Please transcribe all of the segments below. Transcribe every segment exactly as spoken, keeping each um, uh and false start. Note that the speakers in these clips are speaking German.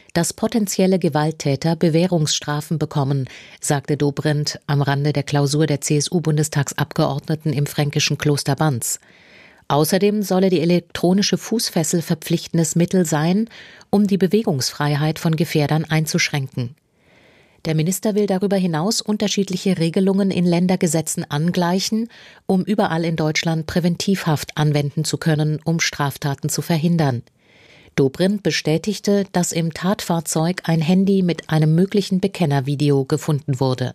dass potenzielle Gewalttäter Bewährungsstrafen bekommen, sagte Dobrindt am Rande der Klausur der C S U-Bundestagsabgeordneten im fränkischen Kloster Banz. Außerdem solle die elektronische Fußfessel verpflichtendes Mittel sein, um die Bewegungsfreiheit von Gefährdern einzuschränken. Der Minister will darüber hinaus unterschiedliche Regelungen in Ländergesetzen angleichen, um überall in Deutschland Präventivhaft anwenden zu können, um Straftaten zu verhindern. Dobrindt bestätigte, dass im Tatfahrzeug ein Handy mit einem möglichen Bekennervideo gefunden wurde.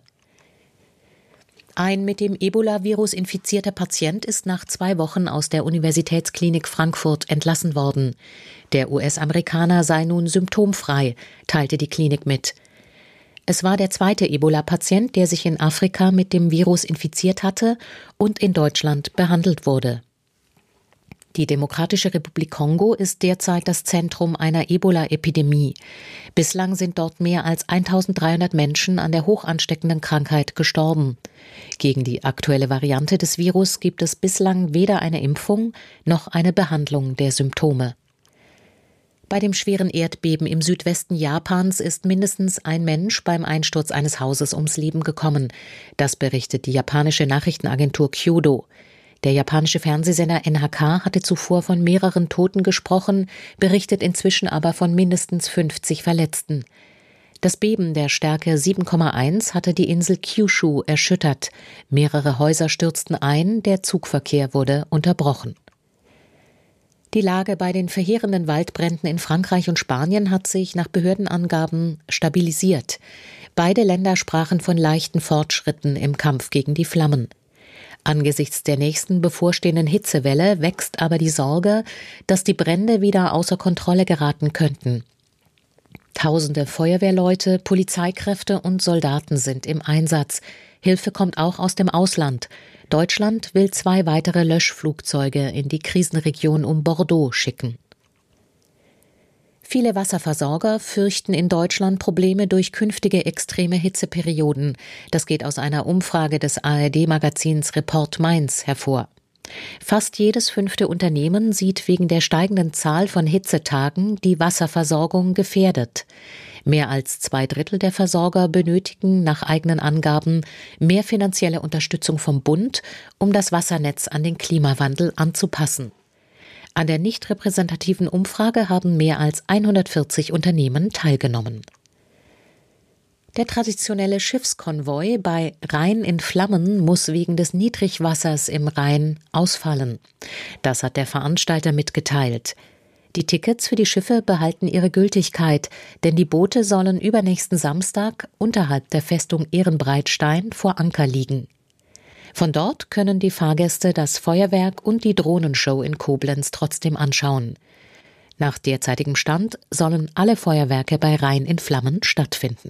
Ein mit dem Ebola-Virus infizierter Patient ist nach zwei Wochen aus der Universitätsklinik Frankfurt entlassen worden. Der U S-Amerikaner sei nun symptomfrei, teilte die Klinik mit. Es war der zweite Ebola-Patient, der sich in Afrika mit dem Virus infiziert hatte und in Deutschland behandelt wurde. Die Demokratische Republik Kongo ist derzeit das Zentrum einer Ebola-Epidemie. Bislang sind dort mehr als eintausenddreihundert Menschen an der hochansteckenden Krankheit gestorben. Gegen die aktuelle Variante des Virus gibt es bislang weder eine Impfung noch eine Behandlung der Symptome. Bei dem schweren Erdbeben im Südwesten Japans ist mindestens ein Mensch beim Einsturz eines Hauses ums Leben gekommen. Das berichtet die japanische Nachrichtenagentur Kyodo. Der japanische Fernsehsender N H K hatte zuvor von mehreren Toten gesprochen, berichtet inzwischen aber von mindestens fünfzig Verletzten. Das Beben der Stärke sieben Komma eins hatte die Insel Kyushu erschüttert. Mehrere Häuser stürzten ein, der Zugverkehr wurde unterbrochen. Die Lage bei den verheerenden Waldbränden in Frankreich und Spanien hat sich nach Behördenangaben stabilisiert. Beide Länder sprachen von leichten Fortschritten im Kampf gegen die Flammen. Angesichts der nächsten bevorstehenden Hitzewelle wächst aber die Sorge, dass die Brände wieder außer Kontrolle geraten könnten. Tausende Feuerwehrleute, Polizeikräfte und Soldaten sind im Einsatz. Hilfe kommt auch aus dem Ausland. Deutschland will zwei weitere Löschflugzeuge in die Krisenregion um Bordeaux schicken. Viele Wasserversorger fürchten in Deutschland Probleme durch künftige extreme Hitzeperioden. Das geht aus einer Umfrage des A R D-Magazins Report Mainz hervor. Fast jedes fünfte Unternehmen sieht wegen der steigenden Zahl von Hitzetagen die Wasserversorgung gefährdet. Mehr als zwei Drittel der Versorger benötigen nach eigenen Angaben mehr finanzielle Unterstützung vom Bund, um das Wassernetz an den Klimawandel anzupassen. An der nicht repräsentativen Umfrage haben mehr als hundertvierzig Unternehmen teilgenommen. Der traditionelle Schiffskonvoi bei Rhein in Flammen muss wegen des Niedrigwassers im Rhein ausfallen. Das hat der Veranstalter mitgeteilt. Die Tickets für die Schiffe behalten ihre Gültigkeit, denn die Boote sollen übernächsten Samstag unterhalb der Festung Ehrenbreitstein vor Anker liegen. Von dort können die Fahrgäste das Feuerwerk und die Drohnenshow in Koblenz trotzdem anschauen. Nach derzeitigem Stand sollen alle Feuerwerke bei Rhein in Flammen stattfinden.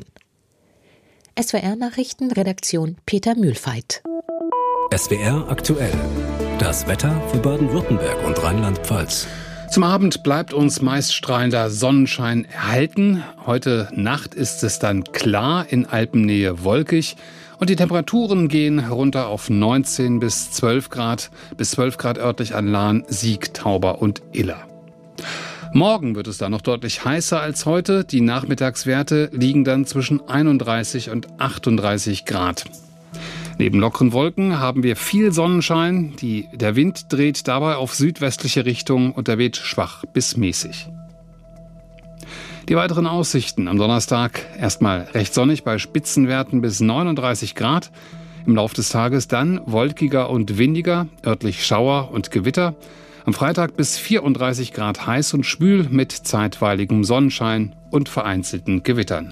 S W R-Nachrichten, Redaktion Peter Mühlfeit. S W R aktuell. Das Wetter für Baden-Württemberg und Rheinland-Pfalz. Zum Abend bleibt uns meist strahlender Sonnenschein erhalten. Heute Nacht ist es dann klar, in Alpennähe wolkig. Und die Temperaturen gehen runter auf neunzehn bis zwölf Grad, bis zwölf Grad örtlich an Lahn, Sieg, Tauber und Iller. Morgen wird es dann noch deutlich heißer als heute. Die Nachmittagswerte liegen dann zwischen einunddreißig und achtunddreißig Grad. Neben lockeren Wolken haben wir viel Sonnenschein. Die, der Wind dreht dabei auf südwestliche Richtung und er weht schwach bis mäßig. Die weiteren Aussichten am Donnerstag erstmal recht sonnig bei Spitzenwerten bis neununddreißig Grad. Im Laufe des Tages dann wolkiger und windiger, örtlich Schauer und Gewitter. Am Freitag bis vierunddreißig Grad heiß und schwül mit zeitweiligem Sonnenschein und vereinzelten Gewittern.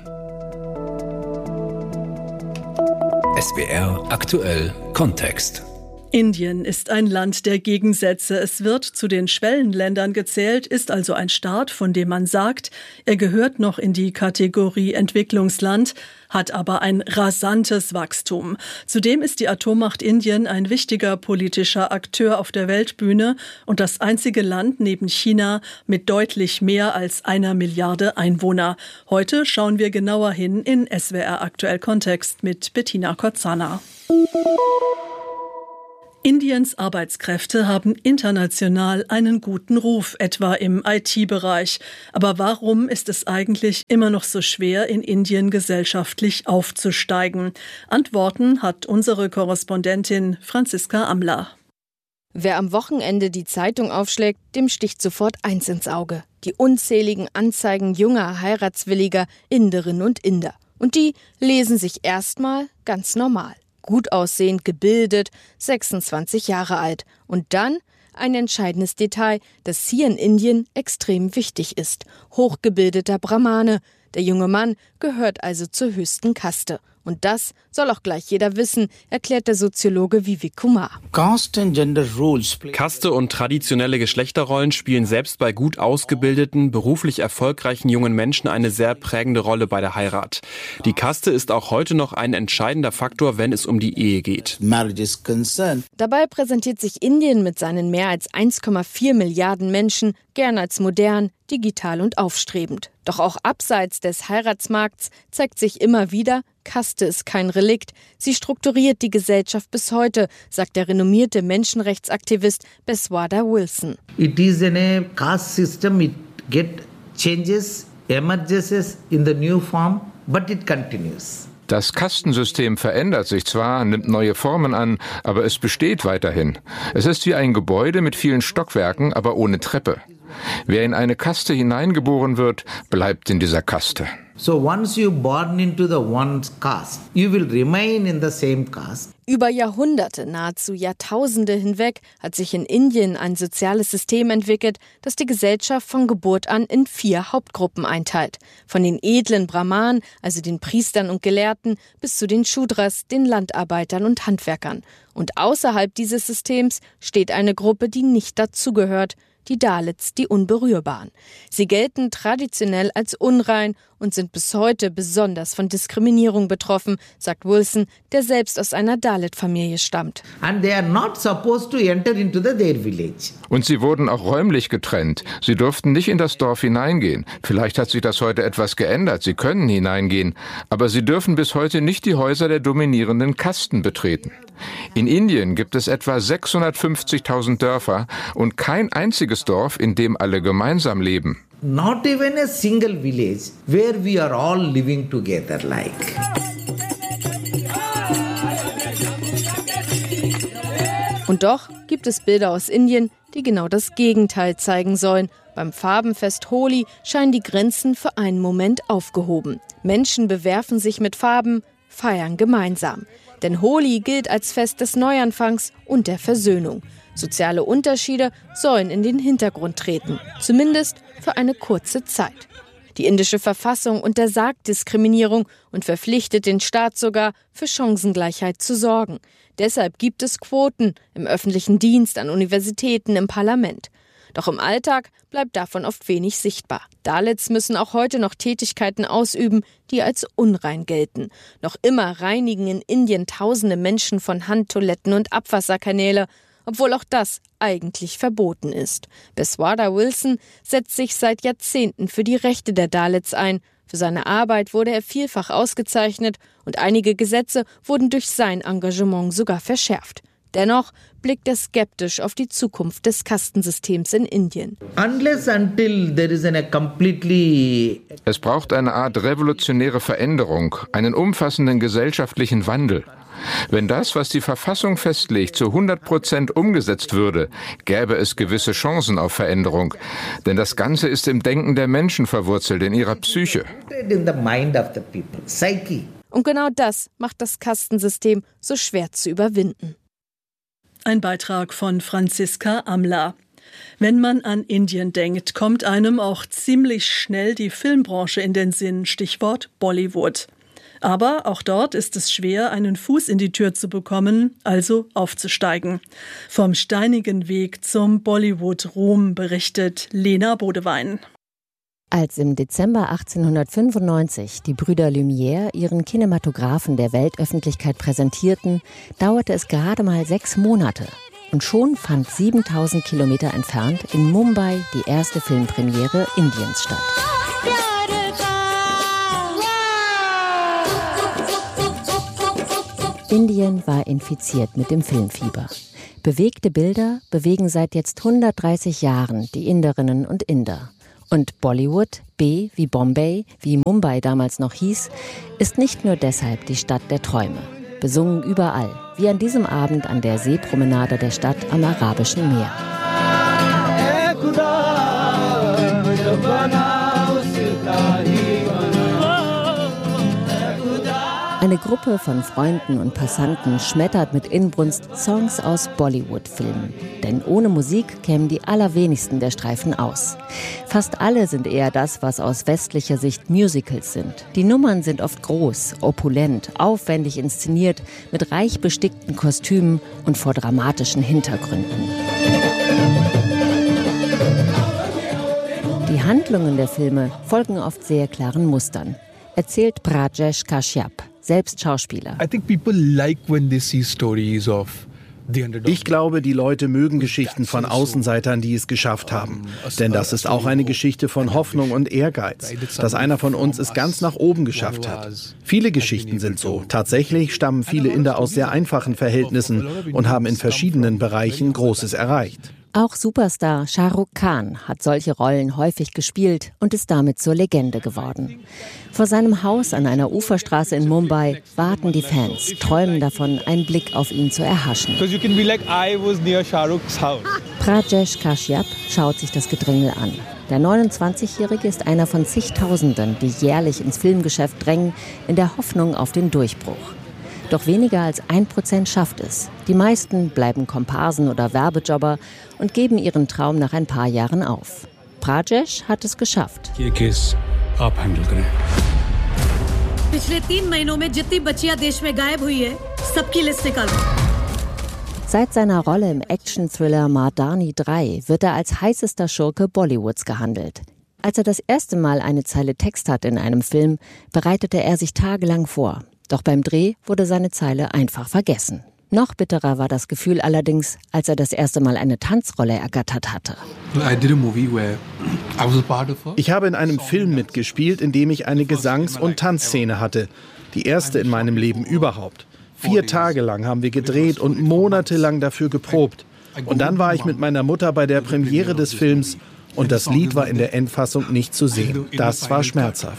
S W R aktuell Kontext. Indien ist ein Land der Gegensätze. Es wird zu den Schwellenländern gezählt, ist also ein Staat, von dem man sagt, er gehört noch in die Kategorie Entwicklungsland, hat aber ein rasantes Wachstum. Zudem ist die Atommacht Indien ein wichtiger politischer Akteur auf der Weltbühne und das einzige Land neben China mit deutlich mehr als einer Milliarde Einwohner. Heute schauen wir genauer hin in S W R aktuell Kontext mit Bettina Kotzana. Indiens Arbeitskräfte haben international einen guten Ruf, etwa im I T-Bereich. Aber warum ist es eigentlich immer noch so schwer, in Indien gesellschaftlich aufzusteigen? Antworten hat unsere Korrespondentin Franziska Amler. Wer am Wochenende die Zeitung aufschlägt, dem sticht sofort eins ins Auge: die unzähligen Anzeigen junger, heiratswilliger Inderinnen und Inder. Und die lesen sich erstmal ganz normal. Gut aussehend, gebildet, sechsundzwanzig Jahre alt. Und dann ein entscheidendes Detail, das hier in Indien extrem wichtig ist: hochgebildeter Brahmane. Der junge Mann gehört also zur höchsten Kaste. Und das soll auch gleich jeder wissen, erklärt der Soziologe Vivek Kumar. Kaste und traditionelle Geschlechterrollen spielen selbst bei gut ausgebildeten, beruflich erfolgreichen jungen Menschen eine sehr prägende Rolle bei der Heirat. Die Kaste ist auch heute noch ein entscheidender Faktor, wenn es um die Ehe geht. Dabei präsentiert sich Indien mit seinen mehr als eins Komma vier Milliarden Menschen gern als modern, digital und aufstrebend. Doch auch abseits des Heiratsmarkts zeigt sich immer wieder, Kaste ist kein Relikt. Sie strukturiert die Gesellschaft bis heute, sagt der renommierte Menschenrechtsaktivist Beswada Wilson. It is in a caste system. It get changes, emerges in the new form, but it continues. Das Kastensystem verändert sich zwar, nimmt neue Formen an, aber es besteht weiterhin. Es ist wie ein Gebäude mit vielen Stockwerken, aber ohne Treppe. Wer in eine Kaste hineingeboren wird, bleibt in dieser Kaste. So once you born into the one caste, you will remain in the same caste. Über Jahrhunderte, nahezu Jahrtausende hinweg hat sich in Indien ein soziales System entwickelt, das die Gesellschaft von Geburt an in vier Hauptgruppen einteilt. Von den edlen Brahmanen, also den Priestern und Gelehrten, bis zu den Shudras, den Landarbeitern und Handwerkern. Und außerhalb dieses Systems steht eine Gruppe, die nicht dazugehört: die Dalits, die Unberührbaren. Sie gelten traditionell als unrein und sind bis heute besonders von Diskriminierung betroffen, sagt Wilson, der selbst aus einer Dalit-Familie stammt. And they are not supposed to enter into the, their village. Und sie wurden auch räumlich getrennt. Sie durften nicht in das Dorf hineingehen. Vielleicht hat sich das heute etwas geändert. Sie können hineingehen. Aber sie dürfen bis heute nicht die Häuser der dominierenden Kasten betreten. In Indien gibt es etwa sechshundertfünfzigtausend Dörfer und kein einziges Dorf, in dem alle gemeinsam leben. Not even a single village where we are all living together like. Und doch gibt es Bilder aus Indien, die genau das Gegenteil zeigen sollen. Beim Farbenfest Holi scheinen die Grenzen für einen Moment aufgehoben. Menschen bewerfen sich mit Farben, feiern gemeinsam. Denn Holi gilt als Fest des Neuanfangs und der Versöhnung. Soziale Unterschiede sollen in den Hintergrund treten, zumindest für eine kurze Zeit. Die indische Verfassung untersagt Diskriminierung und verpflichtet den Staat sogar, für Chancengleichheit zu sorgen. Deshalb gibt es Quoten im öffentlichen Dienst, an Universitäten, im Parlament. Doch im Alltag bleibt davon oft wenig sichtbar. Dalits müssen auch heute noch Tätigkeiten ausüben, die als unrein gelten. Noch immer reinigen in Indien tausende Menschen von Handtoiletten und Abwasserkanäle, obwohl auch das eigentlich verboten ist. Beswada Wilson setzt sich seit Jahrzehnten für die Rechte der Dalits ein. Für seine Arbeit wurde er vielfach ausgezeichnet und einige Gesetze wurden durch sein Engagement sogar verschärft. Dennoch blickt er skeptisch auf die Zukunft des Kastensystems in Indien. Unless until there is a completely Es braucht eine Art revolutionäre Veränderung, einen umfassenden gesellschaftlichen Wandel. Wenn das, was die Verfassung festlegt, zu hundert Prozent umgesetzt würde, gäbe es gewisse Chancen auf Veränderung. Denn das Ganze ist im Denken der Menschen verwurzelt, in ihrer Psyche. in the mind of the people, psyche. Und genau das macht das Kastensystem so schwer zu überwinden. Ein Beitrag von Franziska Amler. Wenn man an Indien denkt, kommt einem auch ziemlich schnell die Filmbranche in den Sinn, Stichwort Bollywood. Aber auch dort ist es schwer, einen Fuß in die Tür zu bekommen, also aufzusteigen. Vom steinigen Weg zum Bollywood-Ruhm berichtet Lena Bodewein. Als im Dezember achtzehnhundertfünfundneunzig die Brüder Lumière ihren Kinematographen der Weltöffentlichkeit präsentierten, dauerte es gerade mal sechs Monate. Und schon fand siebentausend Kilometer entfernt in Mumbai die erste Filmpremiere Indiens statt. Indien war infiziert mit dem Filmfieber. Bewegte Bilder bewegen seit jetzt hundertdreißig Jahren die Inderinnen und Inder. Und Bollywood, B wie Bombay, wie Mumbai damals noch hieß, ist nicht nur deshalb die Stadt der Träume. Besungen überall, wie an diesem Abend an der Seepromenade der Stadt am Arabischen Meer. Eine Gruppe von Freunden und Passanten schmettert mit Inbrunst Songs aus Bollywood-Filmen. Denn ohne Musik kämen die allerwenigsten der Streifen aus. Fast alle sind eher das, was aus westlicher Sicht Musicals sind. Die Nummern sind oft groß, opulent, aufwendig inszeniert, mit reich bestickten Kostümen und vor dramatischen Hintergründen. Die Handlungen der Filme folgen oft sehr klaren Mustern, erzählt Prajesh Kashyap, selbst Schauspieler. Ich glaube, die Leute mögen Geschichten von Außenseitern, die es geschafft haben. Denn das ist auch eine Geschichte von Hoffnung und Ehrgeiz, dass einer von uns es ganz nach oben geschafft hat. Viele Geschichten sind so. Tatsächlich stammen viele Inder aus sehr einfachen Verhältnissen und haben in verschiedenen Bereichen Großes erreicht. Auch Superstar Shah Rukh Khan hat solche Rollen häufig gespielt und ist damit zur Legende geworden. Vor seinem Haus an einer Uferstraße in Mumbai warten die Fans, träumen davon, einen Blick auf ihn zu erhaschen. Prajesh Kashyap schaut sich das Gedrängel an. Der neunundzwanzigjährige ist einer von zigtausenden, die jährlich ins Filmgeschäft drängen, in der Hoffnung auf den Durchbruch. Doch weniger als ein Prozent schafft es. Die meisten bleiben Komparsen oder Werbejobber und geben ihren Traum nach ein paar Jahren auf. Prajesh hat es geschafft. Seit seiner Rolle im Action-Thriller Mardani drei wird er als heißester Schurke Bollywoods gehandelt. Als er das erste Mal eine Zeile Text hat in einem Film, bereitete er sich tagelang vor. Doch beim Dreh wurde seine Zeile einfach vergessen. Noch bitterer war das Gefühl allerdings, als er das erste Mal eine Tanzrolle ergattert hatte. Ich habe in einem Film mitgespielt, in dem ich eine Gesangs- und Tanzszene hatte. Die erste in meinem Leben überhaupt. Vier Tage lang haben wir gedreht und monatelang dafür geprobt. Und dann war ich mit meiner Mutter bei der Premiere des Films und das Lied war in der Endfassung nicht zu sehen. Das war schmerzhaft.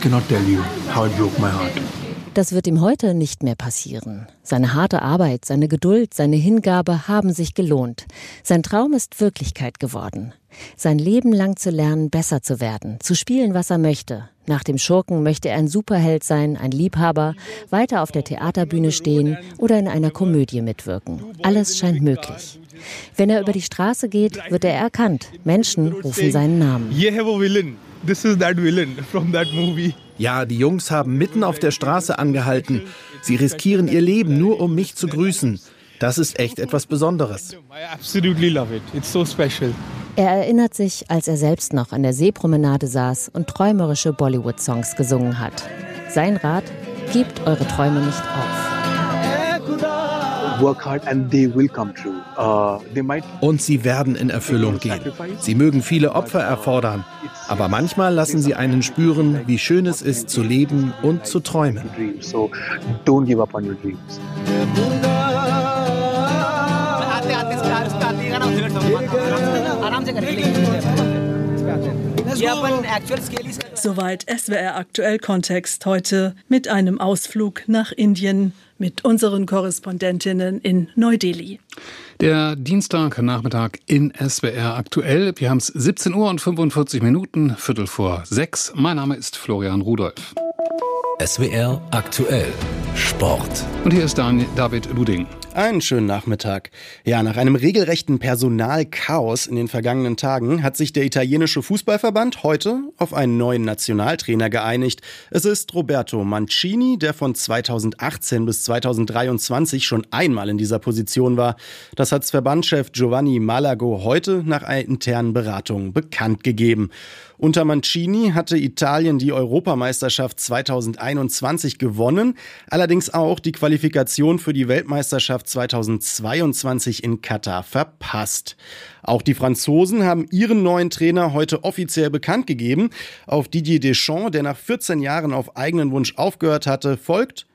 Das wird ihm heute nicht mehr passieren. Seine harte Arbeit, seine Geduld, seine Hingabe haben sich gelohnt. Sein Traum ist Wirklichkeit geworden. Sein Leben lang zu lernen, besser zu werden, zu spielen, was er möchte. Nach dem Schurken möchte er ein Superheld sein, ein Liebhaber, weiter auf der Theaterbühne stehen oder in einer Komödie mitwirken. Alles scheint möglich. Wenn er über die Straße geht, wird er erkannt. Menschen rufen seinen Namen. Ja, die Jungs haben mitten auf der Straße angehalten. Sie riskieren ihr Leben, nur um mich zu grüßen. Das ist echt etwas Besonderes. Er erinnert sich, als er selbst noch an der Seepromenade saß und träumerische Bollywood-Songs gesungen hat. Sein Rat: Gebt eure Träume nicht auf. Und sie werden in Erfüllung gehen. Sie mögen viele Opfer erfordern, aber manchmal lassen sie einen spüren, wie schön es ist, zu leben und zu träumen. Soweit S W R Aktuell Kontext heute mit einem Ausflug nach Indien mit unseren Korrespondentinnen in Neu-Delhi. Der Dienstagnachmittag in S W R Aktuell. Wir haben es siebzehn Uhr und fünfundvierzig Minuten, Viertel vor sechs. Mein Name ist Florian Rudolph. S W R Aktuell Sport. Und hier ist Dan- David Luding. Einen schönen Nachmittag. Ja, nach einem regelrechten Personalchaos in den vergangenen Tagen hat sich der italienische Fußballverband heute auf einen neuen Nationaltrainer geeinigt. Es ist Roberto Mancini, der von zweitausendachtzehn bis zweitausenddreiundzwanzig schon einmal in dieser Position war. Das hat Verbandschef Giovanni Malago heute nach internen Beratungen bekannt gegeben. Unter Mancini hatte Italien die Europameisterschaft zweitausendeinundzwanzig gewonnen, allerdings auch die Qualifikation für die Weltmeisterschaft zweitausendzweiundzwanzig in Katar verpasst. Auch die Franzosen haben ihren neuen Trainer heute offiziell bekannt gegeben. Auf Didier Deschamps, der nach vierzehn Jahren auf eigenen Wunsch aufgehört hatte, folgt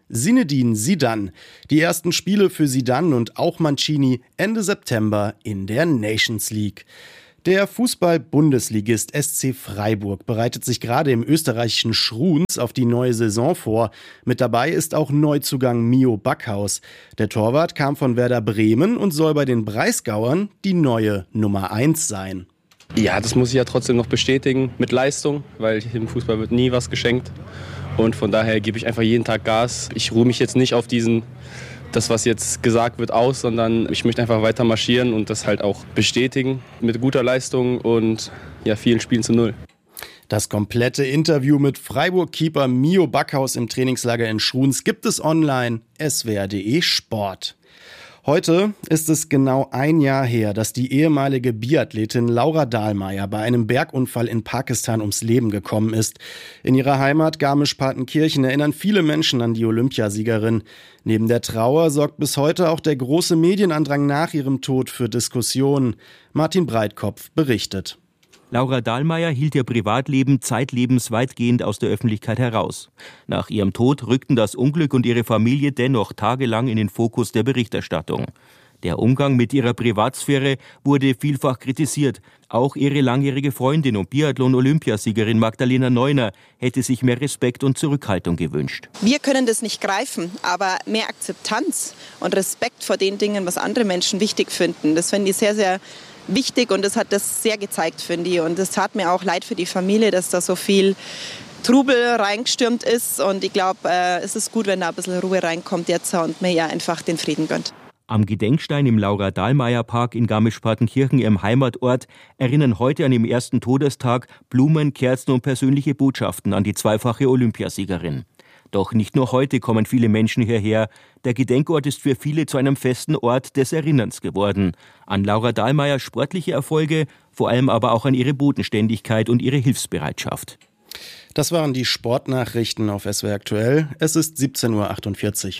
Zinedine Zidane. Die ersten Spiele für Zidane und auch Mancini Ende September in der Nations League. Der Fußball-Bundesligist S C Freiburg bereitet sich gerade im österreichischen Schruns auf die neue Saison vor. Mit dabei ist auch Neuzugang Mio Backhaus. Der Torwart kam von Werder Bremen und soll bei den Breisgauern die neue Nummer eins sein. Ja, das muss ich ja trotzdem noch bestätigen mit Leistung, weil im Fußball wird nie was geschenkt. Und von daher gebe ich einfach jeden Tag Gas. Ich ruhe mich jetzt nicht auf diesen, das was jetzt gesagt wird, aus, sondern ich möchte einfach weiter marschieren und das halt auch bestätigen mit guter Leistung und ja, vielen Spielen zu null. Das komplette Interview mit Freiburg-Keeper Mio Backhaus im Trainingslager in Schruns gibt es online s w r punkt d e Sport. Heute ist es genau ein Jahr her, dass die ehemalige Biathletin Laura Dahlmeier bei einem Bergunfall in Pakistan ums Leben gekommen ist. In ihrer Heimat Garmisch-Partenkirchen erinnern viele Menschen an die Olympiasiegerin. Neben der Trauer sorgt bis heute auch der große Medienandrang nach ihrem Tod für Diskussionen. Martin Breitkopf berichtet. Laura Dahlmeier hielt ihr Privatleben zeitlebens weitgehend aus der Öffentlichkeit heraus. Nach ihrem Tod rückten das Unglück und ihre Familie dennoch tagelang in den Fokus der Berichterstattung. Der Umgang mit ihrer Privatsphäre wurde vielfach kritisiert. Auch ihre langjährige Freundin und Biathlon-Olympiasiegerin Magdalena Neuner hätte sich mehr Respekt und Zurückhaltung gewünscht. Wir können das nicht greifen, aber mehr Akzeptanz und Respekt vor den Dingen, was andere Menschen wichtig finden, das finde ich sehr, sehr wichtig und das hat das sehr gezeigt, finde ich. Und es tat mir auch leid für die Familie, dass da so viel Trubel reingestürmt ist. Und ich glaube, äh, es ist gut, wenn da ein bisschen Ruhe reinkommt jetzt und mir ja einfach den Frieden gönnt. Am Gedenkstein im Laura-Dahlmeier-Park in Garmisch-Partenkirchen, ihrem Heimatort, erinnern heute an dem ersten Todestag Blumen, Kerzen und persönliche Botschaften an die zweifache Olympiasiegerin. Doch nicht nur heute kommen viele Menschen hierher. Der Gedenkort ist für viele zu einem festen Ort des Erinnerns geworden. An Laura Dahlmeiers sportliche Erfolge, vor allem aber auch an ihre Bodenständigkeit und ihre Hilfsbereitschaft. Das waren die Sportnachrichten auf S W R aktuell. Es ist siebzehn Uhr achtundvierzig.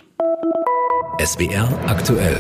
S W R aktuell.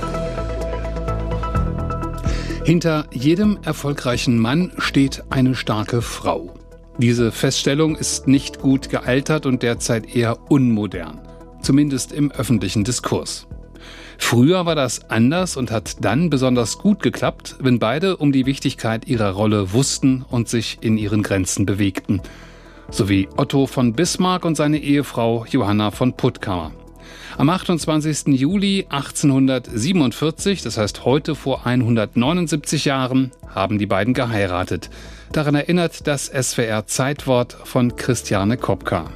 Hinter jedem erfolgreichen Mann steht eine starke Frau. Diese Feststellung ist nicht gut gealtert und derzeit eher unmodern, zumindest im öffentlichen Diskurs. Früher war das anders und hat dann besonders gut geklappt, wenn beide um die Wichtigkeit ihrer Rolle wussten und sich in ihren Grenzen bewegten. So wie Otto von Bismarck und seine Ehefrau Johanna von Puttkamer. Am achtundzwanzigsten Juli achtzehnhundertsiebenundvierzig, das heißt heute vor hundertneunundsiebzig Jahren, haben die beiden geheiratet. Daran erinnert das S W R-Zeitwort von Christiane Kopka.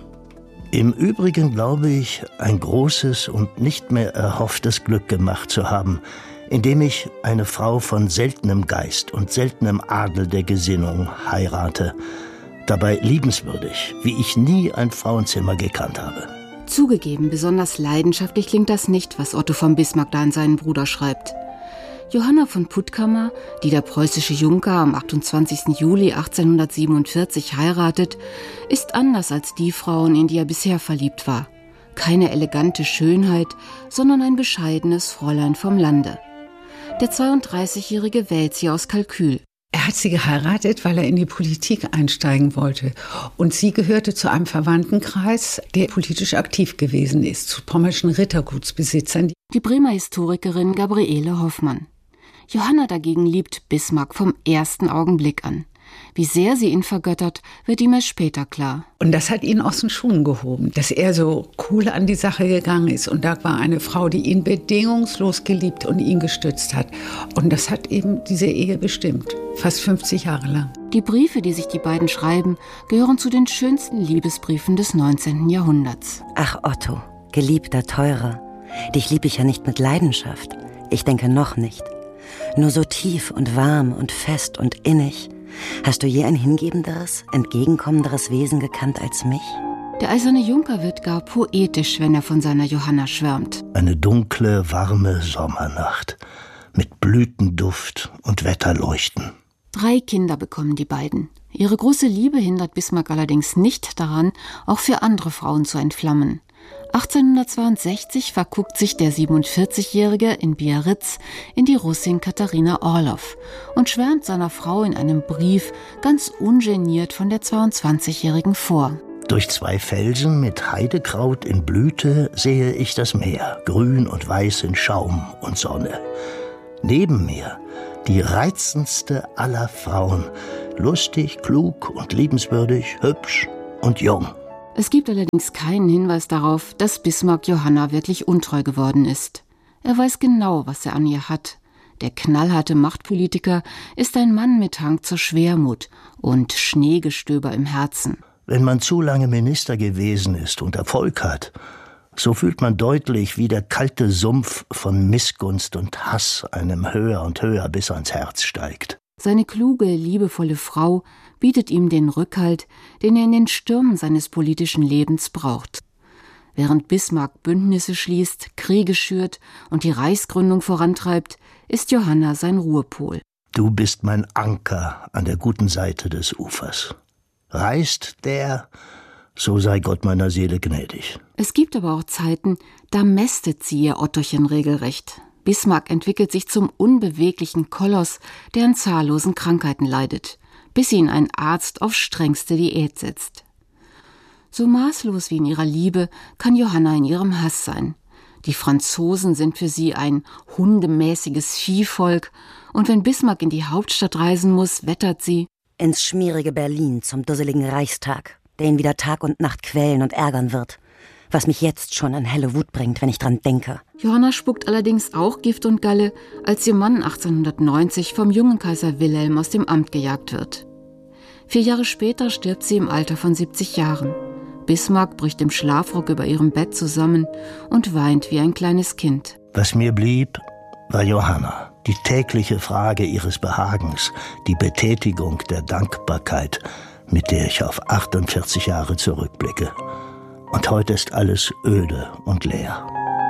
Im Übrigen glaube ich, ein großes und nicht mehr erhofftes Glück gemacht zu haben, indem ich eine Frau von seltenem Geist und seltenem Adel der Gesinnung heirate. Dabei liebenswürdig, wie ich nie ein Frauenzimmer gekannt habe. Zugegeben, besonders leidenschaftlich klingt das nicht, was Otto von Bismarck da an seinen Bruder schreibt. Johanna von Puttkamer, die der preußische Junker am achtundzwanzigsten Juli achtzehnhundertsiebenundvierzig heiratet, ist anders als die Frauen, in die er bisher verliebt war. Keine elegante Schönheit, sondern ein bescheidenes Fräulein vom Lande. Der zweiunddreißigjährige wählt sie aus Kalkül. Er hat sie geheiratet, weil er in die Politik einsteigen wollte. Und sie gehörte zu einem Verwandtenkreis, der politisch aktiv gewesen ist, zu pommerschen Rittergutsbesitzern. Die Bremer Historikerin Gabriele Hoffmann. Johanna dagegen liebt Bismarck vom ersten Augenblick an. Wie sehr sie ihn vergöttert, wird ihm erst später klar. Und das hat ihn aus den Schuhen gehoben, dass er so cool an die Sache gegangen ist. Und da war eine Frau, die ihn bedingungslos geliebt und ihn gestützt hat. Und das hat eben diese Ehe bestimmt, fast fünfzig Jahre lang. Die Briefe, die sich die beiden schreiben, gehören zu den schönsten Liebesbriefen des neunzehnten Jahrhunderts. Ach Otto, geliebter Teurer, dich lieb ich ja nicht mit Leidenschaft. Ich denke noch nicht. Nur so tief und warm und fest und innig. Hast du je ein hingebenderes, entgegenkommenderes Wesen gekannt als mich? Der eiserne Junker wird gar poetisch, wenn er von seiner Johanna schwärmt. Eine dunkle, warme Sommernacht mit Blütenduft und Wetterleuchten. Drei Kinder bekommen die beiden. Ihre große Liebe hindert Bismarck allerdings nicht daran, auch für andere Frauen zu entflammen. achtzehnhundertzweiundsechzig verguckt sich der siebenundvierzigjährige in Biarritz in die Russin Katharina Orloff und schwärmt seiner Frau in einem Brief ganz ungeniert von der zweiundzwanzigjährigen vor. Durch zwei Felsen mit Heidekraut in Blüte sehe ich das Meer, grün und weiß in Schaum und Sonne. Neben mir die reizendste aller Frauen, lustig, klug und liebenswürdig, hübsch und jung. Es gibt allerdings keinen Hinweis darauf, dass Bismarck Johanna wirklich untreu geworden ist. Er weiß genau, was er an ihr hat. Der knallharte Machtpolitiker ist ein Mann mit Hang zur Schwermut und Schneegestöber im Herzen. Wenn man zu lange Minister gewesen ist und Erfolg hat, so fühlt man deutlich, wie der kalte Sumpf von Missgunst und Hass einem höher und höher bis ans Herz steigt. Seine kluge, liebevolle Frau bietet ihm den Rückhalt, den er in den Stürmen seines politischen Lebens braucht. Während Bismarck Bündnisse schließt, Kriege schürt und die Reichsgründung vorantreibt, ist Johanna sein Ruhepol. Du bist mein Anker an der guten Seite des Ufers. Reißt der, so sei Gott meiner Seele gnädig. Es gibt aber auch Zeiten, da mästet sie ihr Ottochen regelrecht. Bismarck entwickelt sich zum unbeweglichen Koloss, der an zahllosen Krankheiten leidet, bis ihn ein Arzt auf strengste Diät setzt. So maßlos wie in ihrer Liebe kann Johanna in ihrem Hass sein. Die Franzosen sind für sie ein hundemäßiges Viehvolk, und wenn Bismarck in die Hauptstadt reisen muss, wettert sie: ins schmierige Berlin zum dusseligen Reichstag, der ihn wieder Tag und Nacht quälen und ärgern wird, was mich jetzt schon an helle Wut bringt, wenn ich dran denke. Johanna spuckt allerdings auch Gift und Galle, als ihr Mann achtzehnhundertneunzig vom jungen Kaiser Wilhelm aus dem Amt gejagt wird. Vier Jahre später stirbt sie im Alter von siebzig Jahren. Bismarck bricht im Schlafrock über ihrem Bett zusammen und weint wie ein kleines Kind. Was mir blieb, war Johanna. Die tägliche Frage ihres Behagens, die Betätigung der Dankbarkeit, mit der ich auf achtundvierzig Jahre zurückblicke. Und heute ist alles öde und leer.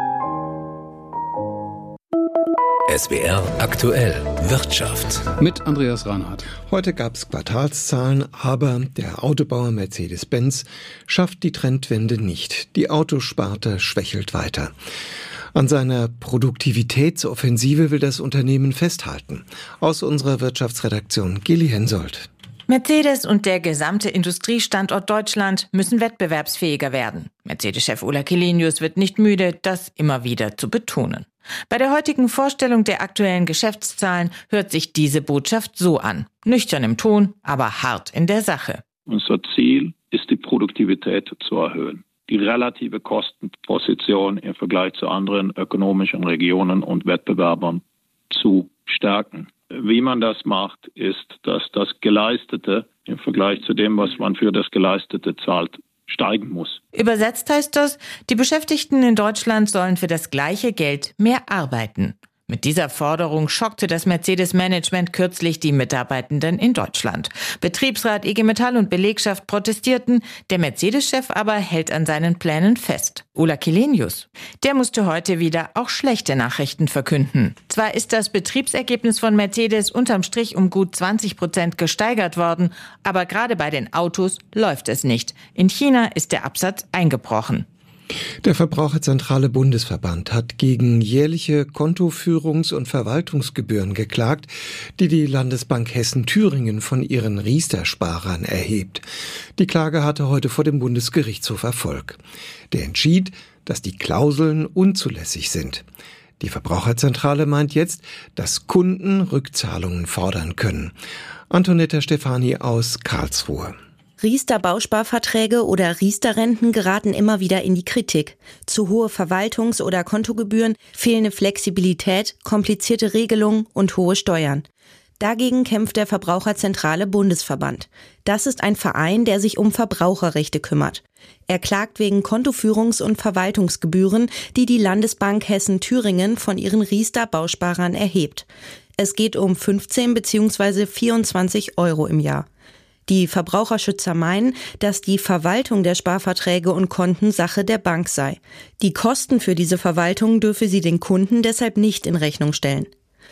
S W R aktuell Wirtschaft mit Andreas Reinhardt. Heute gab es Quartalszahlen, aber der Autobauer Mercedes-Benz schafft die Trendwende nicht. Die Autosparte schwächelt weiter. An seiner Produktivitätsoffensive will das Unternehmen festhalten. Aus unserer Wirtschaftsredaktion Geli Hensoldt. Mercedes und der gesamte Industriestandort Deutschland müssen wettbewerbsfähiger werden. Mercedes-Chef Ola Källenius wird nicht müde, das immer wieder zu betonen. Bei der heutigen Vorstellung der aktuellen Geschäftszahlen hört sich diese Botschaft so an. Nüchtern im Ton, aber hart in der Sache. Unser Ziel ist, die Produktivität zu erhöhen. Die relative Kostenposition im Vergleich zu anderen ökonomischen Regionen und Wettbewerbern zu stärken. Wie man das macht, ist, dass das Geleistete im Vergleich zu dem, was man für das Geleistete zahlt, steigen muss. Übersetzt heißt das, die Beschäftigten in Deutschland sollen für das gleiche Geld mehr arbeiten. Mit dieser Forderung schockte das Mercedes-Management kürzlich die Mitarbeitenden in Deutschland. Betriebsrat, I G Metall und Belegschaft protestierten, der Mercedes-Chef aber hält an seinen Plänen fest. Ola Källenius, der musste heute wieder auch schlechte Nachrichten verkünden. Zwar ist das Betriebsergebnis von Mercedes unterm Strich um gut zwanzig Prozent gesteigert worden, aber gerade bei den Autos läuft es nicht. In China ist der Absatz eingebrochen. Der Verbraucherzentrale Bundesverband hat gegen jährliche Kontoführungs- und Verwaltungsgebühren geklagt, die die Landesbank Hessen-Thüringen von ihren Riester-Sparern erhebt. Die Klage hatte heute vor dem Bundesgerichtshof Erfolg. Der entschied, dass die Klauseln unzulässig sind. Die Verbraucherzentrale meint jetzt, dass Kunden Rückzahlungen fordern können. Antonetta Stefani aus Karlsruhe. Riester-Bausparverträge oder Riester-Renten geraten immer wieder in die Kritik. Zu hohe Verwaltungs- oder Kontogebühren, fehlende Flexibilität, komplizierte Regelungen und hohe Steuern. Dagegen kämpft der Verbraucherzentrale Bundesverband. Das ist ein Verein, der sich um Verbraucherrechte kümmert. Er klagt wegen Kontoführungs- und Verwaltungsgebühren, die die Landesbank Hessen-Thüringen von ihren Riester-Bausparern erhebt. Es geht um fünfzehn bzw. vierundzwanzig Euro im Jahr. Die Verbraucherschützer meinen, dass die Verwaltung der Sparverträge und Konten Sache der Bank sei. Die Kosten für diese Verwaltung dürfe sie den Kunden deshalb nicht in Rechnung stellen.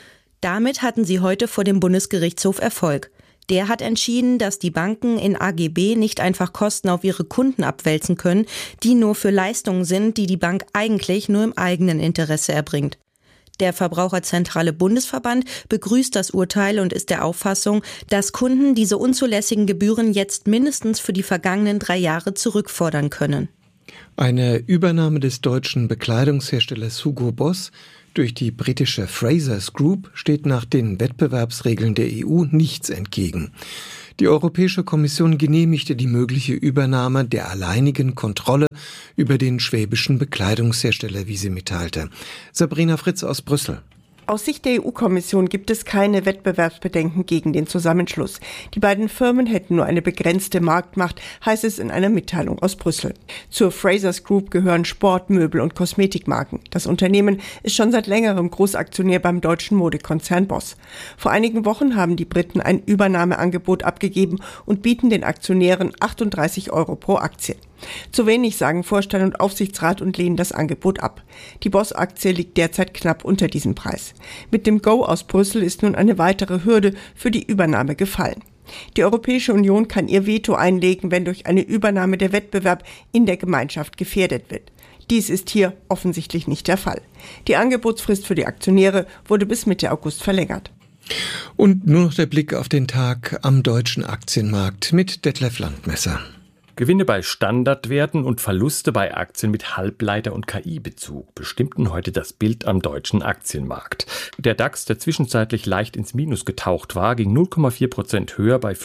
Damit hatten sie heute vor dem Bundesgerichtshof Erfolg. Der hat entschieden, dass die Banken in A G B nicht einfach Kosten auf ihre Kunden abwälzen können, die nur für Leistungen sind, die die Bank eigentlich nur im eigenen Interesse erbringt. Der Verbraucherzentrale Bundesverband begrüßt das Urteil und ist der Auffassung, dass Kunden diese unzulässigen Gebühren jetzt mindestens für die vergangenen drei Jahre zurückfordern können. Eine Übernahme des deutschen Bekleidungsherstellers Hugo Boss durch die britische Frasers Group steht nach den Wettbewerbsregeln der E U nichts entgegen. Die Europäische Kommission genehmigte die mögliche Übernahme der alleinigen Kontrolle über den schwäbischen Bekleidungshersteller, wie sie mitteilte. Sabrina Fritz aus Brüssel. Aus Sicht der E U-Kommission gibt es keine Wettbewerbsbedenken gegen den Zusammenschluss. Die beiden Firmen hätten nur eine begrenzte Marktmacht, heißt es in einer Mitteilung aus Brüssel. Zur Frasers Group gehören Sport-, Möbel- und Kosmetikmarken. Das Unternehmen ist schon seit längerem Großaktionär beim deutschen Modekonzern Boss. Vor einigen Wochen haben die Briten ein Übernahmeangebot abgegeben und bieten den Aktionären achtunddreißig Euro pro Aktie. Zu wenig, sagen Vorstand und Aufsichtsrat und lehnen das Angebot ab. Die Boss-Aktie liegt derzeit knapp unter diesem Preis. Mit dem Go aus Brüssel ist nun eine weitere Hürde für die Übernahme gefallen. Die Europäische Union kann ihr Veto einlegen, wenn durch eine Übernahme der Wettbewerb in der Gemeinschaft gefährdet wird. Dies ist hier offensichtlich nicht der Fall. Die Angebotsfrist für die Aktionäre wurde bis Mitte August verlängert. Und nur noch der Blick auf den Tag am deutschen Aktienmarkt mit Detlef Landmesser. Gewinne bei Standardwerten und Verluste bei Aktien mit Halbleiter- und K I-Bezug bestimmten heute das Bild am deutschen Aktienmarkt. Der DAX, der zwischenzeitlich leicht ins Minus getaucht war, ging null Komma vier Prozent höher bei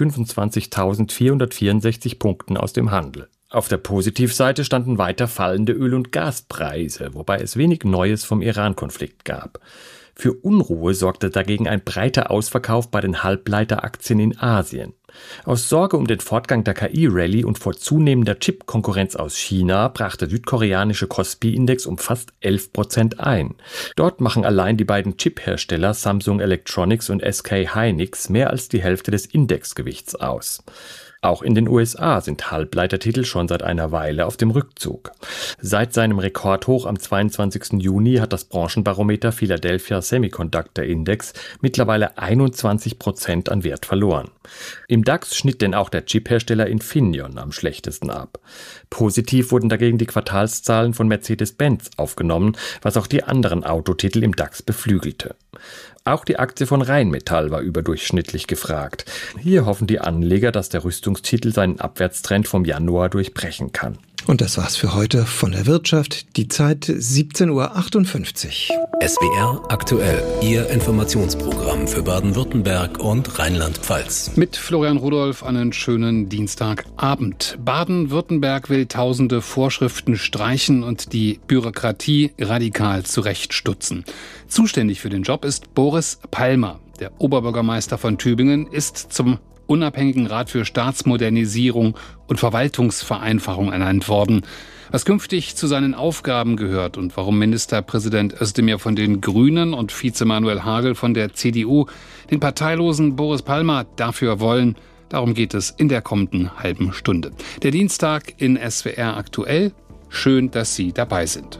fünfundzwanzigtausendvierhundertvierundsechzig Punkten aus dem Handel. Auf der Positivseite standen weiter fallende Öl- und Gaspreise, wobei es wenig Neues vom Iran-Konflikt gab. Für Unruhe sorgte dagegen ein breiter Ausverkauf bei den Halbleiteraktien in Asien. Aus Sorge um den Fortgang der K I-Rallye und vor zunehmender Chip-Konkurrenz aus China brach der südkoreanische Kospi-Index um fast elf Prozent ein. Dort machen allein die beiden Chip-Hersteller Samsung Electronics und S K Hynix mehr als die Hälfte des Indexgewichts aus. Auch in den U S A sind Halbleitertitel schon seit einer Weile auf dem Rückzug. Seit seinem Rekordhoch am zweiundzwanzigsten Juni hat das Branchenbarometer Philadelphia Semiconductor Index mittlerweile einundzwanzig Prozent an Wert verloren. Im DAX schnitt denn auch der Chiphersteller Infineon am schlechtesten ab. Positiv wurden dagegen die Quartalszahlen von Mercedes-Benz aufgenommen, was auch die anderen Autotitel im DAX beflügelte. Auch die Aktie von Rheinmetall war überdurchschnittlich gefragt. Hier hoffen die Anleger, dass der Rüstungstitel seinen Abwärtstrend vom Januar durchbrechen kann. Und das war's für heute von der Wirtschaft. Die Zeit siebzehn Uhr achtundfünfzig. S W R aktuell, Ihr Informationsprogramm für Baden-Württemberg und Rheinland-Pfalz. Mit Florian Rudolph einen schönen Dienstagabend. Baden-Württemberg will tausende Vorschriften streichen und die Bürokratie radikal zurechtstutzen. Zuständig für den Job ist Boris Palmer. Der Oberbürgermeister von Tübingen ist zum unabhängigen Rat für Staatsmodernisierung und Verwaltungsvereinfachung ernannt worden. Was künftig zu seinen Aufgaben gehört und warum Ministerpräsident Özdemir von den Grünen und Vize Manuel Hagel von der C D U den parteilosen Boris Palmer dafür wollen, darum geht es in der kommenden halben Stunde. Der Dienstag in S W R aktuell. Schön, dass Sie dabei sind.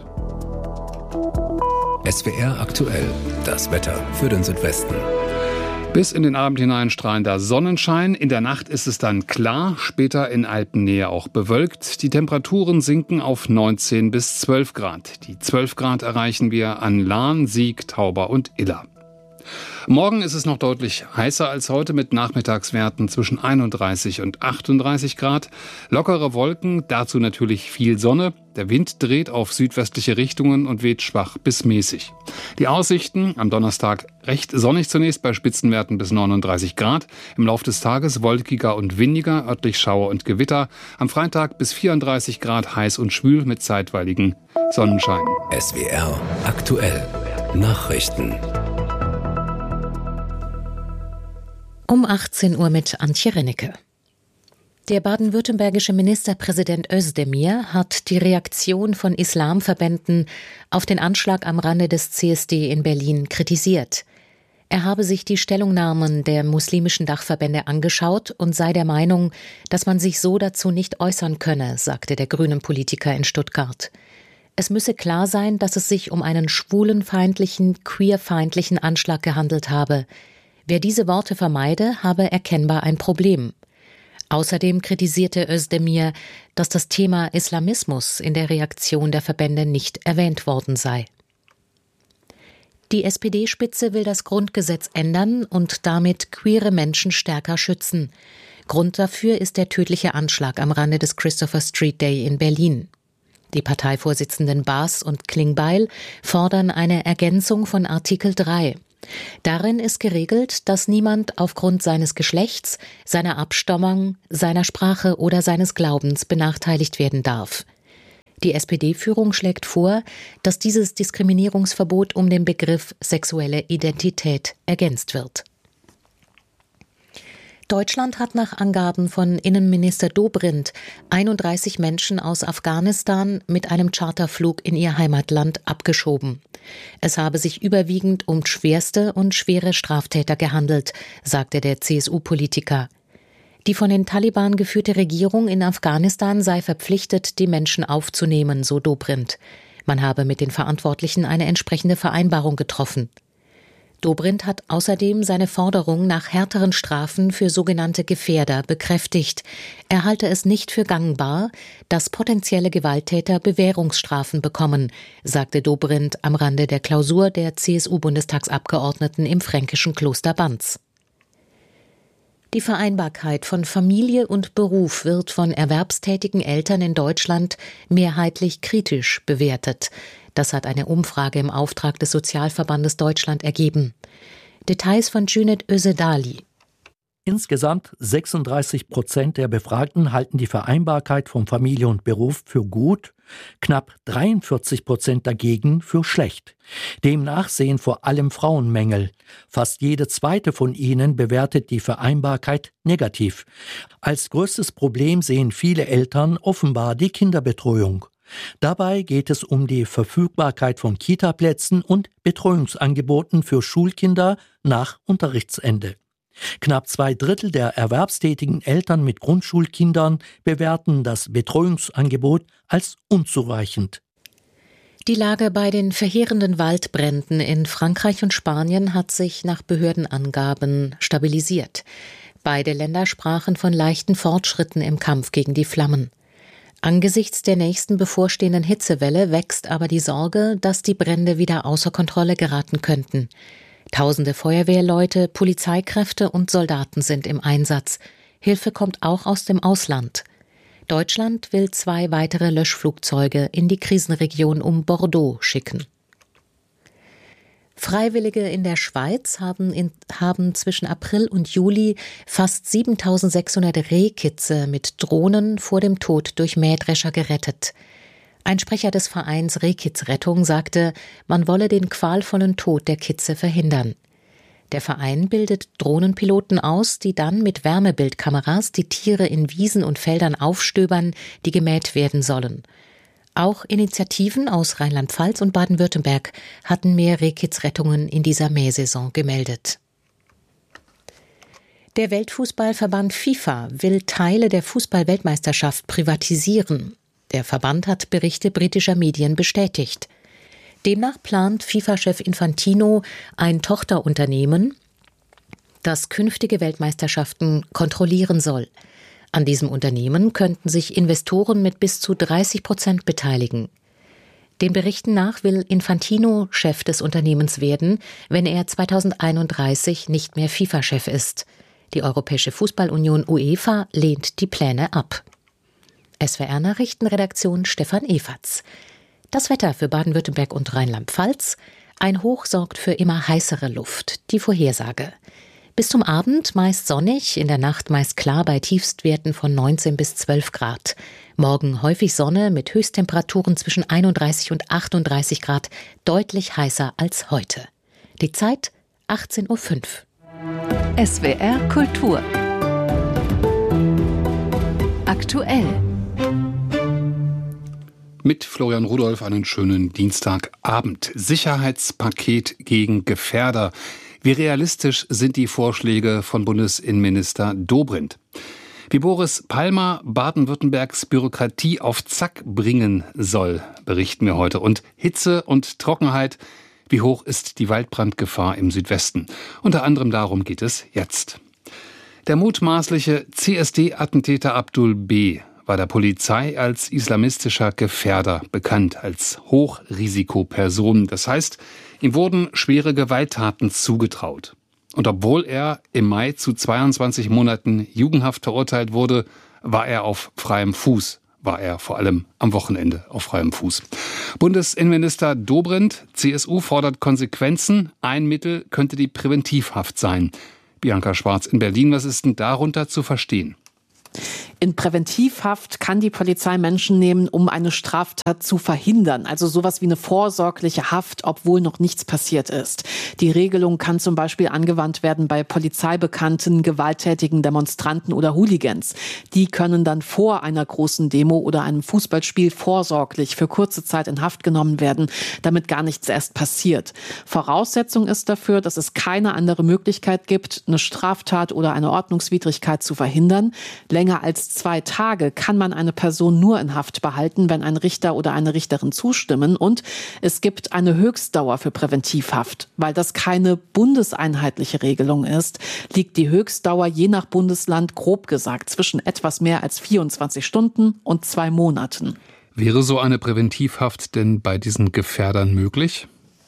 S W R aktuell, das Wetter für den Südwesten. Bis in den Abend hinein strahlender Sonnenschein. In der Nacht ist es dann klar, später in Alpennähe auch bewölkt. Die Temperaturen sinken auf neunzehn bis zwölf Grad. Die zwölf Grad erreichen wir an Lahn, Sieg, Tauber und Iller. Morgen ist es noch deutlich heißer als heute mit Nachmittagswerten zwischen einunddreißig und achtunddreißig Grad. Lockere Wolken, dazu natürlich viel Sonne. Der Wind dreht auf südwestliche Richtungen und weht schwach bis mäßig. Die Aussichten am Donnerstag recht sonnig zunächst bei Spitzenwerten bis neununddreißig Grad. Im Laufe des Tages wolkiger und windiger, örtlich Schauer und Gewitter. Am Freitag bis vierunddreißig Grad heiß und schwül mit zeitweiligen Sonnenschein. S W R aktuell. Nachrichten. Um achtzehn Uhr mit Antje Rennecke. Der baden-württembergische Ministerpräsident Özdemir hat die Reaktion von Islamverbänden auf den Anschlag am Rande des C S D in Berlin kritisiert. Er habe sich die Stellungnahmen der muslimischen Dachverbände angeschaut und sei der Meinung, dass man sich so dazu nicht äußern könne, sagte der grünen Politiker in Stuttgart. Es müsse klar sein, dass es sich um einen schwulenfeindlichen, queerfeindlichen Anschlag gehandelt habe. Wer diese Worte vermeide, habe erkennbar ein Problem. Außerdem kritisierte Özdemir, dass das Thema Islamismus in der Reaktion der Verbände nicht erwähnt worden sei. Die S P D-Spitze will das Grundgesetz ändern und damit queere Menschen stärker schützen. Grund dafür ist der tödliche Anschlag am Rande des Christopher Street Day in Berlin. Die Parteivorsitzenden Baas und Klingbeil fordern eine Ergänzung von Artikel drei. Darin ist geregelt, dass niemand aufgrund seines Geschlechts, seiner Abstammung, seiner Sprache oder seines Glaubens benachteiligt werden darf. Die S P D-Führung schlägt vor, dass dieses Diskriminierungsverbot um den Begriff sexuelle Identität ergänzt wird. Deutschland hat nach Angaben von Innenminister Dobrindt einunddreißig Menschen aus Afghanistan mit einem Charterflug in ihr Heimatland abgeschoben. Es habe sich überwiegend um schwerste und schwere Straftäter gehandelt, sagte der C S U-Politiker. Die von den Taliban geführte Regierung in Afghanistan sei verpflichtet, die Menschen aufzunehmen, so Dobrindt. Man habe mit den Verantwortlichen eine entsprechende Vereinbarung getroffen. Dobrindt hat außerdem seine Forderung nach härteren Strafen für sogenannte Gefährder bekräftigt. Er halte es nicht für gangbar, dass potenzielle Gewalttäter Bewährungsstrafen bekommen, sagte Dobrindt am Rande der Klausur der C S U-Bundestagsabgeordneten im fränkischen Kloster Banz. Die Vereinbarkeit von Familie und Beruf wird von erwerbstätigen Eltern in Deutschland mehrheitlich kritisch bewertet. Das hat eine Umfrage im Auftrag des Sozialverbandes Deutschland ergeben. Details von Cüneyt Özdali. Insgesamt sechsunddreißig Prozent der Befragten halten die Vereinbarkeit von Familie und Beruf für gut, knapp dreiundvierzig Prozent dagegen für schlecht. Demnach sehen vor allem Frauen Mängel. Fast jede zweite von ihnen bewertet die Vereinbarkeit negativ. Als größtes Problem sehen viele Eltern offenbar die Kinderbetreuung. Dabei geht es um die Verfügbarkeit von Kitaplätzen und Betreuungsangeboten für Schulkinder nach Unterrichtsende. Knapp zwei Drittel der erwerbstätigen Eltern mit Grundschulkindern bewerten das Betreuungsangebot als unzureichend. Die Lage bei den verheerenden Waldbränden in Frankreich und Spanien hat sich nach Behördenangaben stabilisiert. Beide Länder sprachen von leichten Fortschritten im Kampf gegen die Flammen. Angesichts der nächsten bevorstehenden Hitzewelle wächst aber die Sorge, dass die Brände wieder außer Kontrolle geraten könnten. Tausende Feuerwehrleute, Polizeikräfte und Soldaten sind im Einsatz. Hilfe kommt auch aus dem Ausland. Deutschland will zwei weitere Löschflugzeuge in die Krisenregion um Bordeaux schicken. Freiwillige in der Schweiz haben, in, haben zwischen April und Juli fast siebentausendsechshundert Rehkitze mit Drohnen vor dem Tod durch Mähdrescher gerettet. Ein Sprecher des Vereins Rehkitzrettung sagte, man wolle den qualvollen Tod der Kitze verhindern. Der Verein bildet Drohnenpiloten aus, die dann mit Wärmebildkameras die Tiere in Wiesen und Feldern aufstöbern, die gemäht werden sollen. Auch Initiativen aus Rheinland-Pfalz und Baden-Württemberg hatten mehr Rehkitzrettungen in dieser Mähsaison gemeldet. Der Weltfußballverband FIFA will Teile der Fußball-Weltmeisterschaft privatisieren. Der Verband hat Berichte britischer Medien bestätigt. Demnach plant FIFA-Chef Infantino ein Tochterunternehmen, das künftige Weltmeisterschaften kontrollieren soll. An diesem Unternehmen könnten sich Investoren mit bis zu dreißig Prozent beteiligen. Den Berichten nach will Infantino Chef des Unternehmens werden, wenn er zweitausendeinunddreißig nicht mehr FIFA-Chef ist. Die Europäische Fußballunion UEFA lehnt die Pläne ab. S W R-Nachrichtenredaktion Stefan Efatz. Das Wetter für Baden-Württemberg und Rheinland-Pfalz. Ein Hoch sorgt für immer heißere Luft. Die Vorhersage. Bis zum Abend meist sonnig, in der Nacht meist klar bei Tiefstwerten von neunzehn bis zwölf Grad. Morgen häufig Sonne mit Höchsttemperaturen zwischen einunddreißig und achtunddreißig Grad, deutlich heißer als heute. Die Zeit achtzehn Uhr fünf. S W R Kultur. Aktuell. Mit Florian Rudolph einen schönen Dienstagabend. Sicherheitspaket gegen Gefährder. Wie realistisch sind die Vorschläge von Bundesinnenminister Dobrindt? Wie Boris Palmer Baden-Württembergs Bürokratie auf Zack bringen soll, berichten wir heute. Und Hitze und Trockenheit. Wie hoch ist die Waldbrandgefahr im Südwesten? Unter anderem darum geht es jetzt. Der mutmaßliche C S D-Attentäter Abdul B. war der Polizei als islamistischer Gefährder bekannt, als Hochrisikoperson. Das heißt, ihm wurden schwere Gewalttaten zugetraut. Und obwohl er im Mai zu zweiundzwanzig Monaten Jugendhaft verurteilt wurde, war er auf freiem Fuß. War er vor allem am Wochenende auf freiem Fuß. Bundesinnenminister Dobrindt, C S U, fordert Konsequenzen. Ein Mittel könnte die Präventivhaft sein. Bianca Schwarz in Berlin, was ist denn darunter zu verstehen? In Präventivhaft kann die Polizei Menschen nehmen, um eine Straftat zu verhindern. Also sowas wie eine vorsorgliche Haft, obwohl noch nichts passiert ist. Die Regelung kann zum Beispiel angewandt werden bei polizeibekannten, gewalttätigen Demonstranten oder Hooligans. Die können dann vor einer großen Demo oder einem Fußballspiel vorsorglich für kurze Zeit in Haft genommen werden, damit gar nichts erst passiert. Voraussetzung ist dafür, dass es keine andere Möglichkeit gibt, eine Straftat oder eine Ordnungswidrigkeit zu verhindern. Länger als zwei Tage kann man eine Person nur in Haft behalten, wenn ein Richter oder eine Richterin zustimmen. Und es gibt eine Höchstdauer für Präventivhaft. Weil das keine bundeseinheitliche Regelung ist, liegt die Höchstdauer je nach Bundesland grob gesagt zwischen etwas mehr als vierundzwanzig Stunden und zwei Monaten. Wäre so eine Präventivhaft denn bei diesen Gefährdern möglich?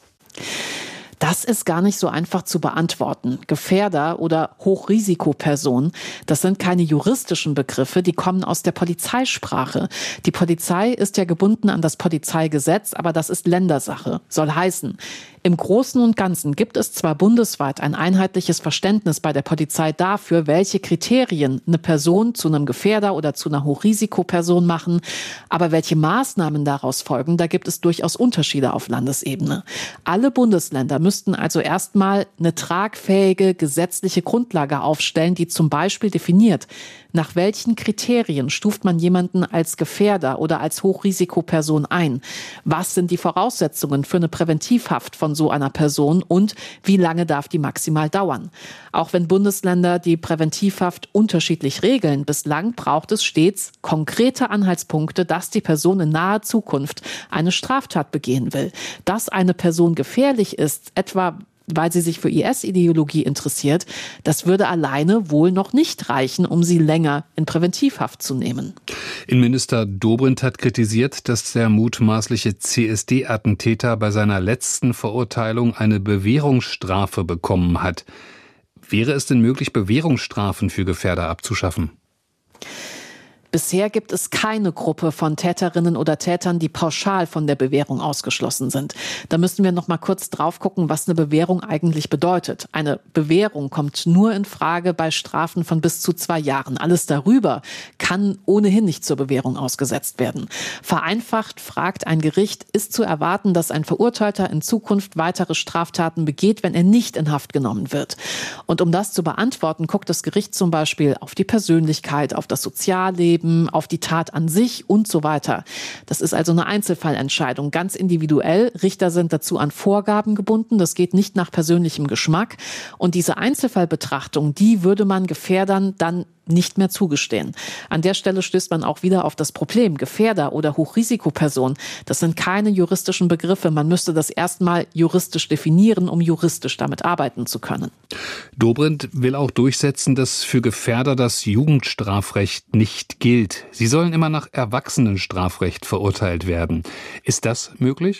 Das ist gar nicht so einfach zu beantworten. Gefährder oder Hochrisikoperson, das sind keine juristischen Begriffe, die kommen aus der Polizeisprache. Die Polizei ist ja gebunden an das Polizeigesetz, aber das ist Ländersache. Soll heißen, im Großen und Ganzen gibt es zwar bundesweit ein einheitliches Verständnis bei der Polizei dafür, welche Kriterien eine Person zu einem Gefährder oder zu einer Hochrisikoperson machen, aber welche Maßnahmen daraus folgen, da gibt es durchaus Unterschiede auf Landesebene. Alle Bundesländer müssten also erstmal eine tragfähige gesetzliche Grundlage aufstellen, die zum Beispiel definiert, nach welchen Kriterien stuft man jemanden als Gefährder oder als Hochrisikoperson ein? Was sind die Voraussetzungen für eine Präventivhaft von so einer Person und wie lange darf die maximal dauern? Auch wenn Bundesländer die Präventivhaft unterschiedlich regeln, bislang braucht es stets konkrete Anhaltspunkte, dass die Person in naher Zukunft eine Straftat begehen will. Dass eine Person gefährlich ist, etwa weil sie sich für I S-Ideologie interessiert, das würde alleine wohl noch nicht reichen, um sie länger in Präventivhaft zu nehmen. Innenminister Dobrindt hat kritisiert, dass der mutmaßliche C S D-Attentäter bei seiner letzten Verurteilung eine Bewährungsstrafe bekommen hat. Wäre es denn möglich, Bewährungsstrafen für Gefährder abzuschaffen? Bisher gibt es keine Gruppe von Täterinnen oder Tätern, die pauschal von der Bewährung ausgeschlossen sind. Da müssen wir noch mal kurz drauf gucken, was eine Bewährung eigentlich bedeutet. Eine Bewährung kommt nur in Frage bei Strafen von bis zu zwei Jahren. Alles darüber kann ohnehin nicht zur Bewährung ausgesetzt werden. Vereinfacht fragt ein Gericht, ist zu erwarten, dass ein Verurteilter in Zukunft weitere Straftaten begeht, wenn er nicht in Haft genommen wird. Und um das zu beantworten, guckt das Gericht zum Beispiel auf die Persönlichkeit, auf das Sozialleben, auf die Tat an sich und so weiter. Das ist also eine Einzelfallentscheidung, ganz individuell. Richter sind dazu an Vorgaben gebunden. Das geht nicht nach persönlichem Geschmack. Und diese Einzelfallbetrachtung, die würde man Gefährdern dann nicht mehr zugestehen. An der Stelle stößt man auch wieder auf das Problem. Gefährder oder Hochrisikoperson, das sind keine juristischen Begriffe. Man müsste das erstmal juristisch definieren, um juristisch damit arbeiten zu können. Dobrindt will auch durchsetzen, dass für Gefährder das Jugendstrafrecht nicht gilt. Sie sollen immer nach Erwachsenenstrafrecht verurteilt werden. Ist das möglich?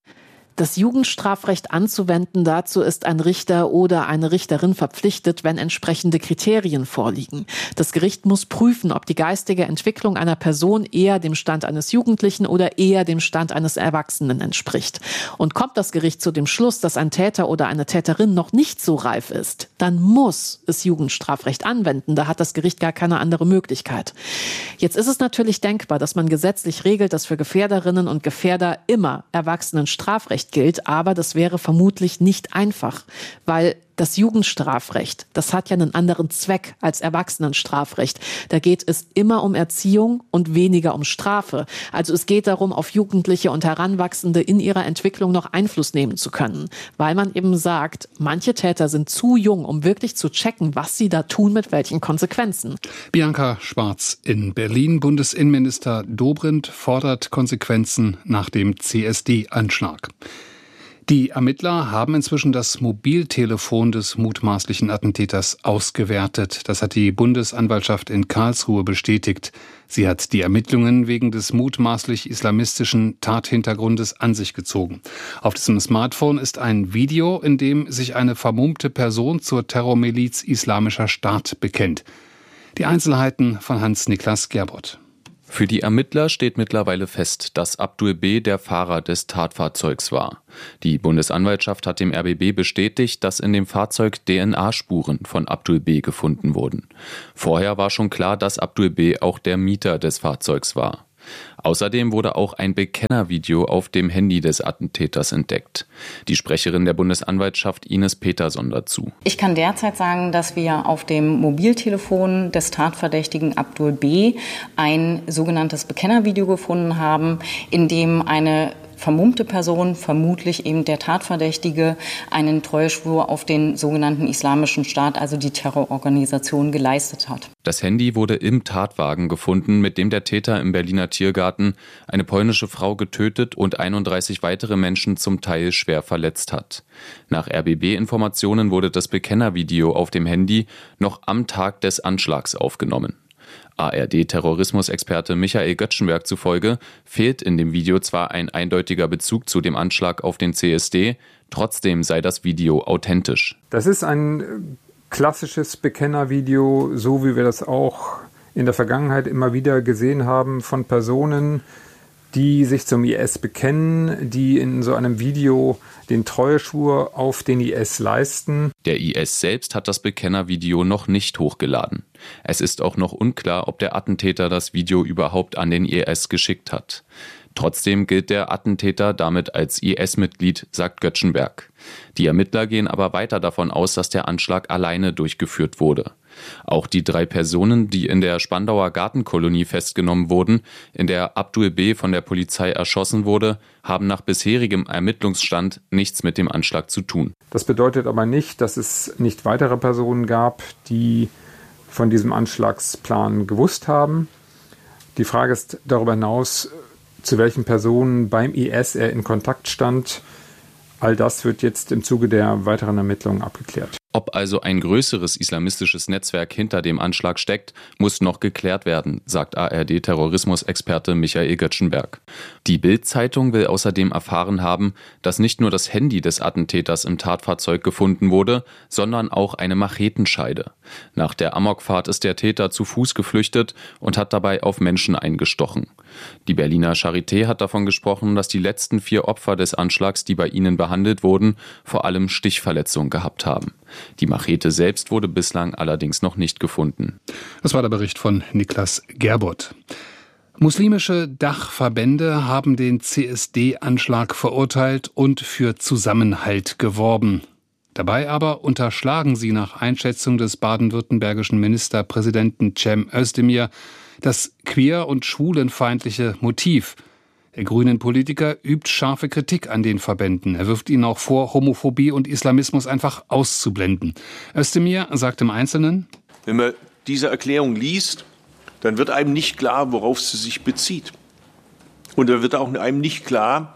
Das Jugendstrafrecht anzuwenden, dazu ist ein Richter oder eine Richterin verpflichtet, wenn entsprechende Kriterien vorliegen. Das Gericht muss prüfen, ob die geistige Entwicklung einer Person eher dem Stand eines Jugendlichen oder eher dem Stand eines Erwachsenen entspricht. Und kommt das Gericht zu dem Schluss, dass ein Täter oder eine Täterin noch nicht so reif ist, dann muss es Jugendstrafrecht anwenden. Da hat das Gericht gar keine andere Möglichkeit. Jetzt ist es natürlich denkbar, dass man gesetzlich regelt, dass für Gefährderinnen und Gefährder immer Erwachsenenstrafrecht gilt, aber das wäre vermutlich nicht einfach, weil das Jugendstrafrecht, das hat ja einen anderen Zweck als Erwachsenenstrafrecht. Da geht es immer um Erziehung und weniger um Strafe. Also es geht darum, auf Jugendliche und Heranwachsende in ihrer Entwicklung noch Einfluss nehmen zu können, weil man eben sagt, manche Täter sind zu jung, um wirklich zu checken, was sie da tun, mit welchen Konsequenzen. Bianca Schwarz in Berlin. Bundesinnenminister Dobrindt fordert Konsequenzen nach dem C S D-Anschlag. Die Ermittler haben inzwischen das Mobiltelefon des mutmaßlichen Attentäters ausgewertet. Das hat die Bundesanwaltschaft in Karlsruhe bestätigt. Sie hat die Ermittlungen wegen des mutmaßlich islamistischen Tathintergrundes an sich gezogen. Auf diesem Smartphone ist ein Video, in dem sich eine vermummte Person zur Terrormiliz Islamischer Staat bekennt. Die Einzelheiten von Hans-Niklas Gerbert. Für die Ermittler steht mittlerweile fest, dass Abdul B. der Fahrer des Tatfahrzeugs war. Die Bundesanwaltschaft hat dem R B B bestätigt, dass in dem Fahrzeug D N A-Spuren von Abdul B. gefunden wurden. Vorher war schon klar, dass Abdul B. auch der Mieter des Fahrzeugs war. Außerdem wurde auch ein Bekennervideo auf dem Handy des Attentäters entdeckt. Die Sprecherin der Bundesanwaltschaft Ines Peterson dazu. Ich kann derzeit sagen, dass wir auf dem Mobiltelefon des Tatverdächtigen Abdul B. ein sogenanntes Bekennervideo gefunden haben, in dem eine vermummte Person, vermutlich eben der Tatverdächtige, einen Treueschwur auf den sogenannten Islamischen Staat, also die Terrororganisation, geleistet hat. Das Handy wurde im Tatwagen gefunden, mit dem der Täter im Berliner Tiergarten eine polnische Frau getötet und einunddreißig weitere Menschen zum Teil schwer verletzt hat. Nach R B B-Informationen wurde das Bekennervideo auf dem Handy noch am Tag des Anschlags aufgenommen. A R D-Terrorismusexperte Michael Göttschenberg zufolge fehlt in dem Video zwar ein eindeutiger Bezug zu dem Anschlag auf den C S D, trotzdem sei das Video authentisch. Das ist ein klassisches Bekennervideo, so wie wir das auch in der Vergangenheit immer wieder gesehen haben von Personen, die sich zum I S bekennen, die in so einem Video den Treueschwur auf den I S leisten. Der I S selbst hat das Bekennervideo noch nicht hochgeladen. Es ist auch noch unklar, ob der Attentäter das Video überhaupt an den I S geschickt hat. Trotzdem gilt der Attentäter damit als I S-Mitglied, sagt Göttschenberg. Die Ermittler gehen aber weiter davon aus, dass der Anschlag alleine durchgeführt wurde. Auch die drei Personen, die in der Spandauer Gartenkolonie festgenommen wurden, in der Abdul B. von der Polizei erschossen wurde, haben nach bisherigem Ermittlungsstand nichts mit dem Anschlag zu tun. Das bedeutet aber nicht, dass es nicht weitere Personen gab, die von diesem Anschlagsplan gewusst haben. Die Frage ist darüber hinaus, zu welchen Personen beim I S er in Kontakt stand. All das wird jetzt im Zuge der weiteren Ermittlungen abgeklärt. Ob also ein größeres islamistisches Netzwerk hinter dem Anschlag steckt, muss noch geklärt werden, sagt A R D-Terrorismusexperte Michael Göttschenberg. Die Bild-Zeitung will außerdem erfahren haben, dass nicht nur das Handy des Attentäters im Tatfahrzeug gefunden wurde, sondern auch eine Machetenscheide. Nach der Amokfahrt ist der Täter zu Fuß geflüchtet und hat dabei auf Menschen eingestochen. Die Berliner Charité hat davon gesprochen, dass die letzten vier Opfer des Anschlags, die bei ihnen behandelt wurden, vor allem Stichverletzungen gehabt haben. Die Machete selbst wurde bislang allerdings noch nicht gefunden. Das war der Bericht von Niklas Gerbert. Muslimische Dachverbände haben den C S D-Anschlag verurteilt und für Zusammenhalt geworben. Dabei aber unterschlagen sie nach Einschätzung des baden-württembergischen Ministerpräsidenten Cem Özdemir das queer- und schwulenfeindliche Motiv. Der grünen Politiker übt scharfe Kritik an den Verbänden. Er wirft ihnen auch vor, Homophobie und Islamismus einfach auszublenden. Özdemir sagt im Einzelnen: Wenn man diese Erklärung liest, dann wird einem nicht klar, worauf sie sich bezieht. Und da wird auch einem nicht klar,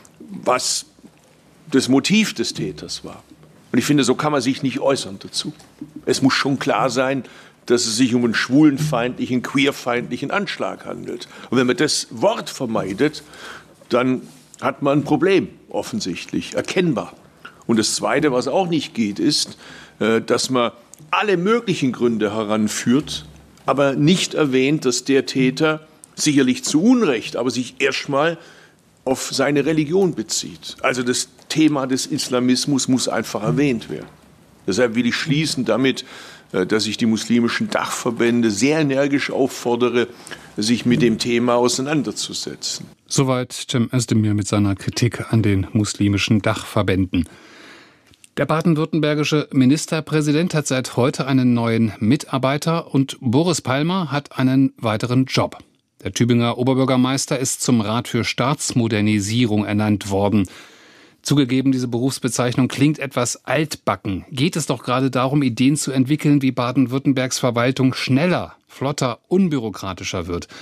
was das Motiv des Täters war. Und ich finde, so kann man sich nicht äußern dazu. Es muss schon klar sein, dass es sich um einen schwulenfeindlichen, queerfeindlichen Anschlag handelt. Und wenn man das Wort vermeidet, dann hat man ein Problem, offensichtlich, erkennbar. Und das Zweite, was auch nicht geht, ist, dass man alle möglichen Gründe heranführt, aber nicht erwähnt, dass der Täter sicherlich zu Unrecht, aber sich erstmal auf seine Religion bezieht. Also das Thema des Islamismus muss einfach erwähnt werden. Deshalb will ich schließen damit, dass ich die muslimischen Dachverbände sehr energisch auffordere, sich mit dem Thema auseinanderzusetzen. Soweit Cem Özdemir mit seiner Kritik an den muslimischen Dachverbänden. Der baden-württembergische Ministerpräsident hat seit heute einen neuen Mitarbeiter und Boris Palmer hat einen weiteren Job. Der Tübinger Oberbürgermeister ist zum Rat für Staatsmodernisierung ernannt worden. Zugegeben, diese Berufsbezeichnung klingt etwas altbacken. Geht es doch gerade darum, Ideen zu entwickeln, wie Baden-Württembergs Verwaltung schneller, flotter, unbürokratischer wird.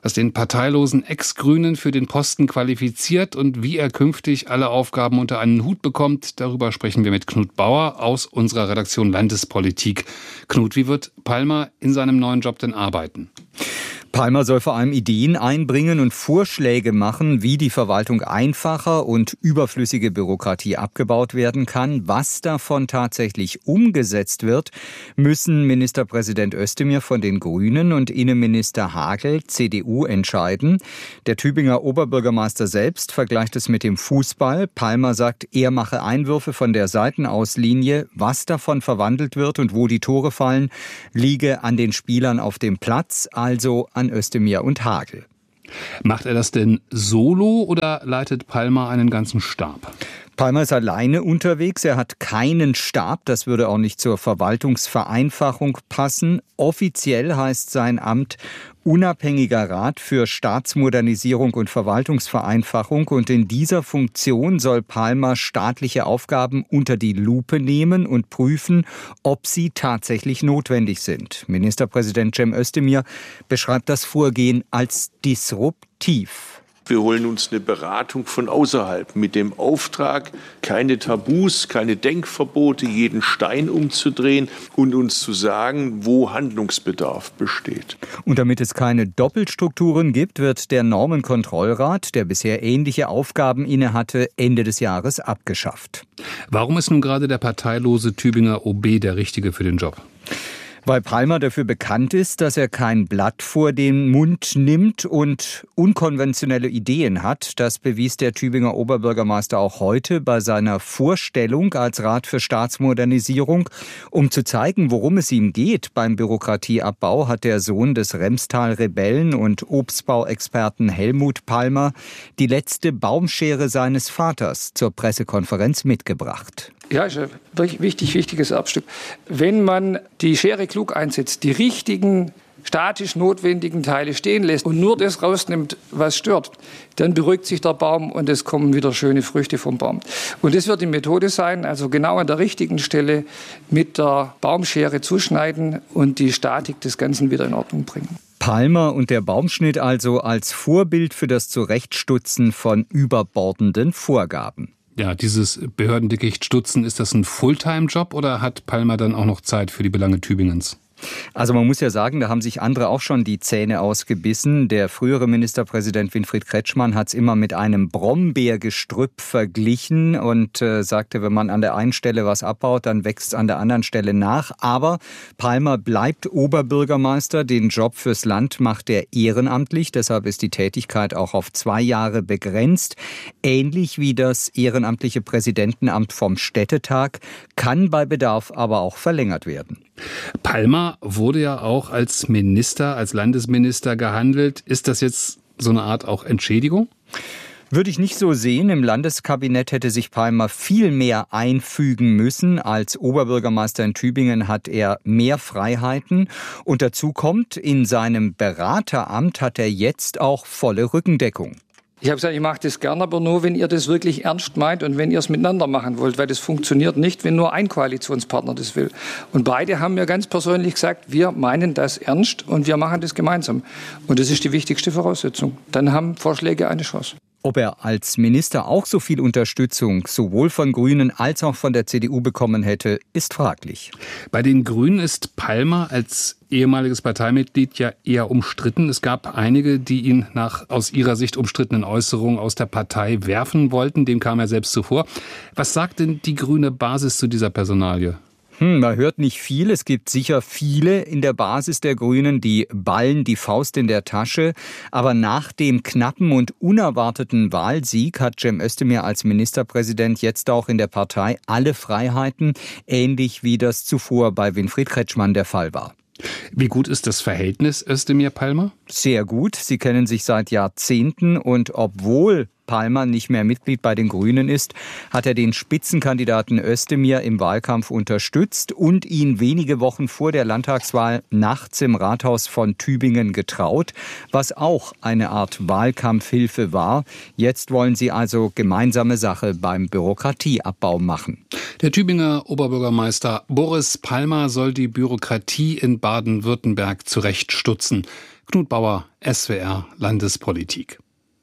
was den parteilosen Ex-Grünen für den Posten qualifiziert und wie er künftig alle Aufgaben unter einen Hut bekommt. Darüber sprechen wir mit Knut Bauer aus unserer Redaktion Landespolitik. Knut, wie wird Palmer in seinem neuen Job denn arbeiten? Palmer soll vor allem Ideen einbringen und Vorschläge machen, wie die Verwaltung einfacher und überflüssige Bürokratie abgebaut werden kann. Was davon tatsächlich umgesetzt wird, müssen Ministerpräsident Özdemir von den Grünen und Innenminister Hagel, C D U, entscheiden. Der Tübinger Oberbürgermeister selbst vergleicht es mit dem Fußball. Palmer sagt, er mache Einwürfe von der Seitenauslinie. Was davon verwandelt wird und wo die Tore fallen, liege an den Spielern auf dem Platz, also an Özdemir und Hagel. Macht er das denn solo oder leitet Palmer einen ganzen Stab? Palmer ist alleine unterwegs. Er hat keinen Stab. Das würde auch nicht zur Verwaltungsvereinfachung passen. Offiziell heißt sein Amt Unabhängiger Rat für Staatsmodernisierung und Verwaltungsvereinfachung. Und in dieser Funktion soll Palmer staatliche Aufgaben unter die Lupe nehmen und prüfen, ob sie tatsächlich notwendig sind. Ministerpräsident Cem Özdemir beschreibt das Vorgehen als disruptiv. Wir holen uns eine Beratung von außerhalb mit dem Auftrag, keine Tabus, keine Denkverbote, jeden Stein umzudrehen und uns zu sagen, wo Handlungsbedarf besteht. Und damit es keine Doppelstrukturen gibt, wird der Normenkontrollrat, der bisher ähnliche Aufgaben innehatte, Ende des Jahres abgeschafft. Warum ist nun gerade der parteilose Tübinger O B der Richtige für den Job? Weil Palmer dafür bekannt ist, dass er kein Blatt vor den Mund nimmt und unkonventionelle Ideen hat. Das bewies der Tübinger Oberbürgermeister auch heute bei seiner Vorstellung als Rat für Staatsmodernisierung. Um zu zeigen, worum es ihm geht beim Bürokratieabbau, hat der Sohn des Remstal-Rebellen und Obstbauexperten Helmut Palmer die letzte Baumschere seines Vaters zur Pressekonferenz mitgebracht. Ja, ist ein wichtig, wichtiges Erbstück. Wenn man die Schere klug einsetzt, die richtigen statisch notwendigen Teile stehen lässt und nur das rausnimmt, was stört, dann beruhigt sich der Baum und es kommen wieder schöne Früchte vom Baum. Und das wird die Methode sein, also genau an der richtigen Stelle mit der Baumschere zuschneiden und die Statik des Ganzen wieder in Ordnung bringen. Palmer und der Baumschnitt also als Vorbild für das Zurechtstutzen von überbordenden Vorgaben. Ja, dieses Behördendickicht stutzen, ist das ein Fulltime-Job oder hat Palmer dann auch noch Zeit für die Belange Tübingens? Also man muss ja sagen, da haben sich andere auch schon die Zähne ausgebissen. Der frühere Ministerpräsident Winfried Kretschmann hat es immer mit einem Brombeergestrüpp verglichen und äh, sagte, wenn man an der einen Stelle was abbaut, dann wächst an der anderen Stelle nach. Aber Palmer bleibt Oberbürgermeister. Den Job fürs Land macht er ehrenamtlich. Deshalb ist die Tätigkeit auch auf zwei Jahre begrenzt. Ähnlich wie das ehrenamtliche Präsidentenamt vom Städtetag, kann bei Bedarf aber auch verlängert werden. Palmer wurde ja auch als Minister, als Landesminister gehandelt. Ist das jetzt so eine Art auch Entschädigung? Würde ich nicht so sehen. Im Landeskabinett hätte sich Palmer viel mehr einfügen müssen. Als Oberbürgermeister in Tübingen hat er mehr Freiheiten. Und dazu kommt, in seinem Berateramt hat er jetzt auch volle Rückendeckung. Ich habe gesagt, ich mache das gern, aber nur, wenn ihr das wirklich ernst meint und wenn ihr es miteinander machen wollt, weil das funktioniert nicht, wenn nur ein Koalitionspartner das will. Und beide haben mir ganz persönlich gesagt, wir meinen das ernst und wir machen das gemeinsam. Und das ist die wichtigste Voraussetzung. Dann haben Vorschläge eine Chance. Ob er als Minister auch so viel Unterstützung sowohl von Grünen als auch von der C D U bekommen hätte, ist fraglich. Bei den Grünen ist Palmer als ehemaliges Parteimitglied ja eher umstritten. Es gab einige, die ihn nach aus ihrer Sicht umstrittenen Äußerungen aus der Partei werfen wollten. Dem kam er selbst zuvor. Was sagt denn die grüne Basis zu dieser Personalie? Hm, man hört nicht viel. Es gibt sicher viele in der Basis der Grünen, die ballen die Faust in der Tasche. Aber nach dem knappen und unerwarteten Wahlsieg hat Cem Özdemir als Ministerpräsident jetzt auch in der Partei alle Freiheiten, ähnlich wie das zuvor bei Winfried Kretschmann der Fall war. Wie gut ist das Verhältnis Özdemir-Palmer? Sehr gut. Sie kennen sich seit Jahrzehnten und obwohl Palmer nicht mehr Mitglied bei den Grünen ist, hat er den Spitzenkandidaten Özdemir im Wahlkampf unterstützt und ihn wenige Wochen vor der Landtagswahl nachts im Rathaus von Tübingen getraut, was auch eine Art Wahlkampfhilfe war. Jetzt wollen sie also gemeinsame Sache beim Bürokratieabbau machen. Der Tübinger Oberbürgermeister Boris Palmer soll die Bürokratie in Baden-Württemberg zurechtstutzen. Knut Bauer, S W R Landespolitik.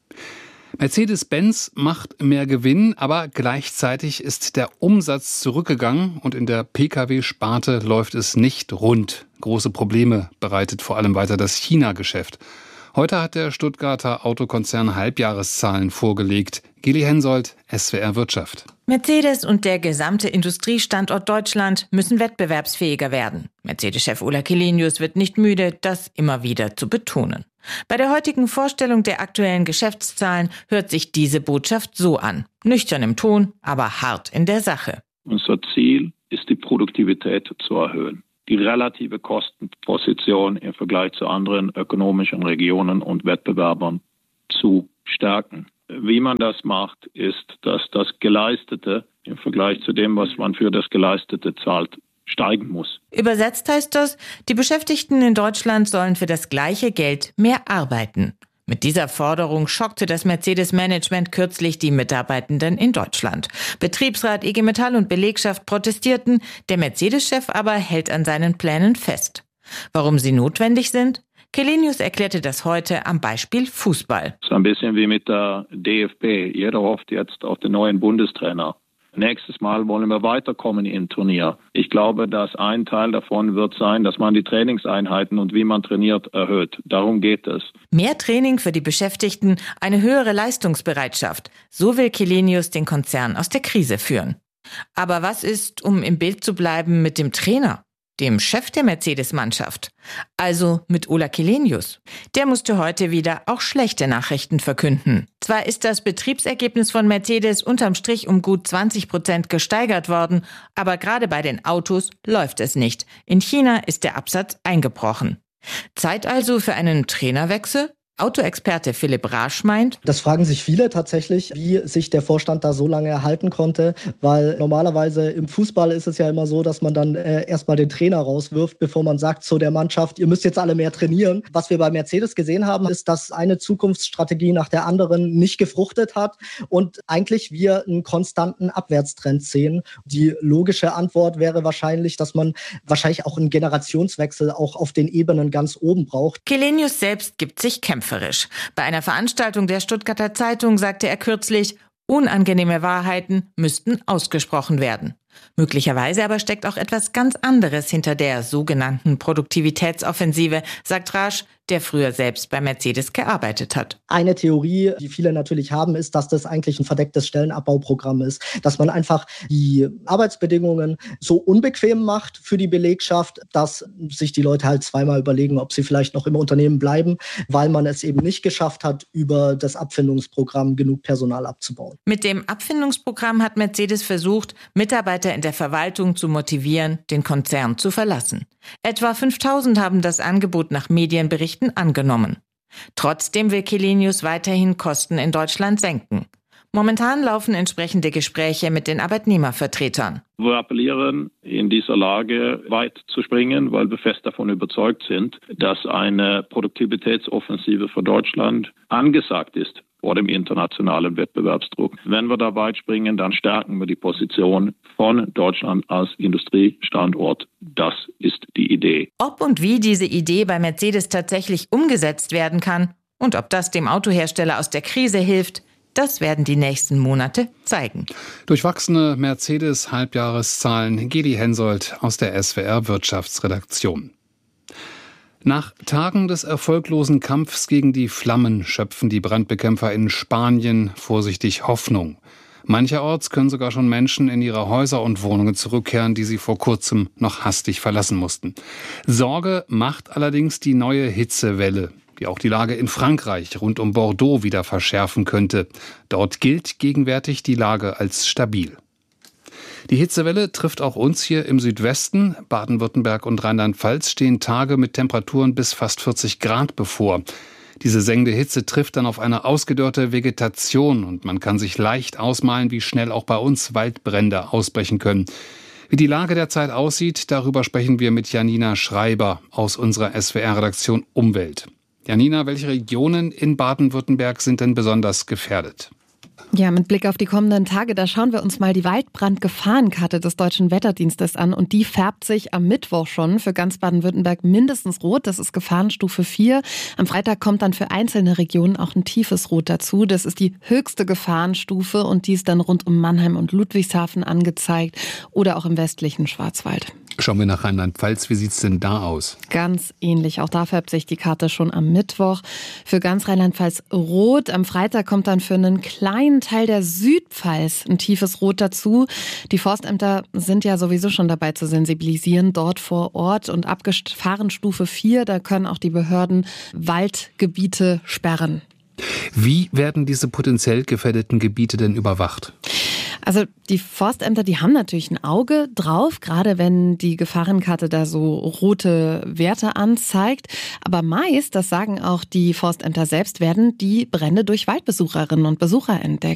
Mercedes-Benz macht mehr Gewinn, aber gleichzeitig ist der Umsatz zurückgegangen und in der Pkw-Sparte läuft es nicht rund. Große Probleme bereitet vor allem weiter das China-Geschäft. Heute hat der Stuttgarter Autokonzern Halbjahreszahlen vorgelegt. Geli Hensoldt, S W R Wirtschaft. Mercedes und der gesamte Industriestandort Deutschland müssen wettbewerbsfähiger werden. Mercedes-Chef Ola Källenius wird nicht müde, das immer wieder zu betonen. Bei der heutigen Vorstellung der aktuellen Geschäftszahlen hört sich diese Botschaft so an. Nüchtern im Ton, aber hart in der Sache. Unser Ziel ist, die Produktivität zu erhöhen. Die relative Kostenposition im Vergleich zu anderen ökonomischen Regionen und Wettbewerbern zu stärken. Wie man das macht, ist, dass das Geleistete im Vergleich zu dem, was man für das Geleistete zahlt, steigen muss. Übersetzt heißt das, die Beschäftigten in Deutschland sollen für das gleiche Geld mehr arbeiten. Mit dieser Forderung schockte das Mercedes-Management kürzlich die Mitarbeitenden in Deutschland. Betriebsrat, I G Metall und Belegschaft protestierten, der Mercedes-Chef aber hält an seinen Plänen fest. Warum sie notwendig sind? Källenius erklärte das heute am Beispiel Fußball. So ein bisschen wie mit der D F B. Jeder hofft jetzt auf den neuen Bundestrainer. Nächstes Mal wollen wir weiterkommen im Turnier. Ich glaube, dass ein Teil davon wird sein, dass man die Trainingseinheiten und wie man trainiert erhöht. Darum geht es. Mehr Training für die Beschäftigten, eine höhere Leistungsbereitschaft. So will Källenius den Konzern aus der Krise führen. Aber was ist, um im Bild zu bleiben, mit dem Trainer? Dem Chef der Mercedes-Mannschaft, also mit Ola Källenius. Der musste heute wieder auch schlechte Nachrichten verkünden. Zwar ist das Betriebsergebnis von Mercedes unterm Strich um gut zwanzig Prozent gesteigert worden, aber gerade bei den Autos läuft es nicht. In China ist der Absatz eingebrochen. Zeit also für einen Trainerwechsel? Autoexperte Philipp Rasch meint: Das fragen sich viele tatsächlich, wie sich der Vorstand da so lange erhalten konnte, weil normalerweise im Fußball ist es ja immer so, dass man dann äh, erstmal den Trainer rauswirft, bevor man sagt zu der Mannschaft, ihr müsst jetzt alle mehr trainieren. Was wir bei Mercedes gesehen haben, ist, dass eine Zukunftsstrategie nach der anderen nicht gefruchtet hat und eigentlich wir einen konstanten Abwärtstrend sehen. Die logische Antwort wäre wahrscheinlich, dass man wahrscheinlich auch einen Generationswechsel auch auf den Ebenen ganz oben braucht. Källenius selbst gibt sich kämpferisch. Bei einer Veranstaltung der Stuttgarter Zeitung sagte er kürzlich, unangenehme Wahrheiten müssten ausgesprochen werden. Möglicherweise aber steckt auch etwas ganz anderes hinter der sogenannten Produktivitätsoffensive, sagt Rasch, der früher selbst bei Mercedes gearbeitet hat. Eine Theorie, die viele natürlich haben, ist, dass das eigentlich ein verdecktes Stellenabbauprogramm ist. Dass man einfach die Arbeitsbedingungen so unbequem macht für die Belegschaft, dass sich die Leute halt zweimal überlegen, ob sie vielleicht noch im Unternehmen bleiben, weil man es eben nicht geschafft hat, über das Abfindungsprogramm genug Personal abzubauen. Mit dem Abfindungsprogramm hat Mercedes versucht, Mitarbeiter in der Verwaltung zu motivieren, den Konzern zu verlassen. Etwa fünftausend haben das Angebot nach Medienberichten angenommen. Trotzdem will Källenius weiterhin Kosten in Deutschland senken. Momentan laufen entsprechende Gespräche mit den Arbeitnehmervertretern. Wir appellieren, in dieser Lage weit zu springen, weil wir fest davon überzeugt sind, dass eine Produktivitätsoffensive für Deutschland angesagt ist vor dem internationalen Wettbewerbsdruck. Wenn wir da weit springen, dann stärken wir die Position von Deutschland als Industriestandort. Das ist die Idee. Ob und wie diese Idee bei Mercedes tatsächlich umgesetzt werden kann und ob das dem Autohersteller aus der Krise hilft, das werden die nächsten Monate zeigen. Durchwachsene Mercedes-Halbjahreszahlen. Geli Hensoldt aus der S W R Wirtschaftsredaktion. Nach Tagen des erfolglosen Kampfs gegen die Flammen schöpfen die Brandbekämpfer in Spanien vorsichtig Hoffnung. Mancherorts können sogar schon Menschen in ihre Häuser und Wohnungen zurückkehren, die sie vor kurzem noch hastig verlassen mussten. Sorge macht allerdings die neue Hitzewelle, die auch die Lage in Frankreich rund um Bordeaux wieder verschärfen könnte. Dort gilt gegenwärtig die Lage als stabil. Die Hitzewelle trifft auch uns hier im Südwesten. Baden-Württemberg und Rheinland-Pfalz stehen Tage mit Temperaturen bis fast vierzig Grad bevor. Diese sengende Hitze trifft dann auf eine ausgedörrte Vegetation und man kann sich leicht ausmalen, wie schnell auch bei uns Waldbrände ausbrechen können. Wie die Lage derzeit aussieht, darüber sprechen wir mit Janina Schreiber aus unserer S W R-Redaktion Umwelt. Janina, welche Regionen in Baden-Württemberg sind denn besonders gefährdet? Ja, mit Blick auf die kommenden Tage, da schauen wir uns mal die Waldbrandgefahrenkarte des Deutschen Wetterdienstes an. Und die färbt sich am Mittwoch schon für ganz Baden-Württemberg mindestens rot. Das ist Gefahrenstufe vier. Am Freitag kommt dann für einzelne Regionen auch ein tiefes Rot dazu. Das ist die höchste Gefahrenstufe und die ist dann rund um Mannheim und Ludwigshafen angezeigt oder auch im westlichen Schwarzwald. Schauen wir nach Rheinland-Pfalz. Wie sieht es denn da aus? Ganz ähnlich. Auch da färbt sich die Karte schon am Mittwoch. Für ganz Rheinland-Pfalz rot. Am Freitag kommt dann für einen kleinen Teil der Südpfalz ein tiefes Rot dazu. Die Forstämter sind ja sowieso schon dabei zu sensibilisieren, dort vor Ort. Und ab Gefahrenstufe vier, da können auch die Behörden Waldgebiete sperren. Wie werden diese potenziell gefährdeten Gebiete denn überwacht? Also die Forstämter, die haben natürlich ein Auge drauf, gerade wenn die Gefahrenkarte da so rote Werte anzeigt. Aber meist, das sagen auch die Forstämter selbst, werden die Brände durch Waldbesucherinnen und Besucher entdeckt.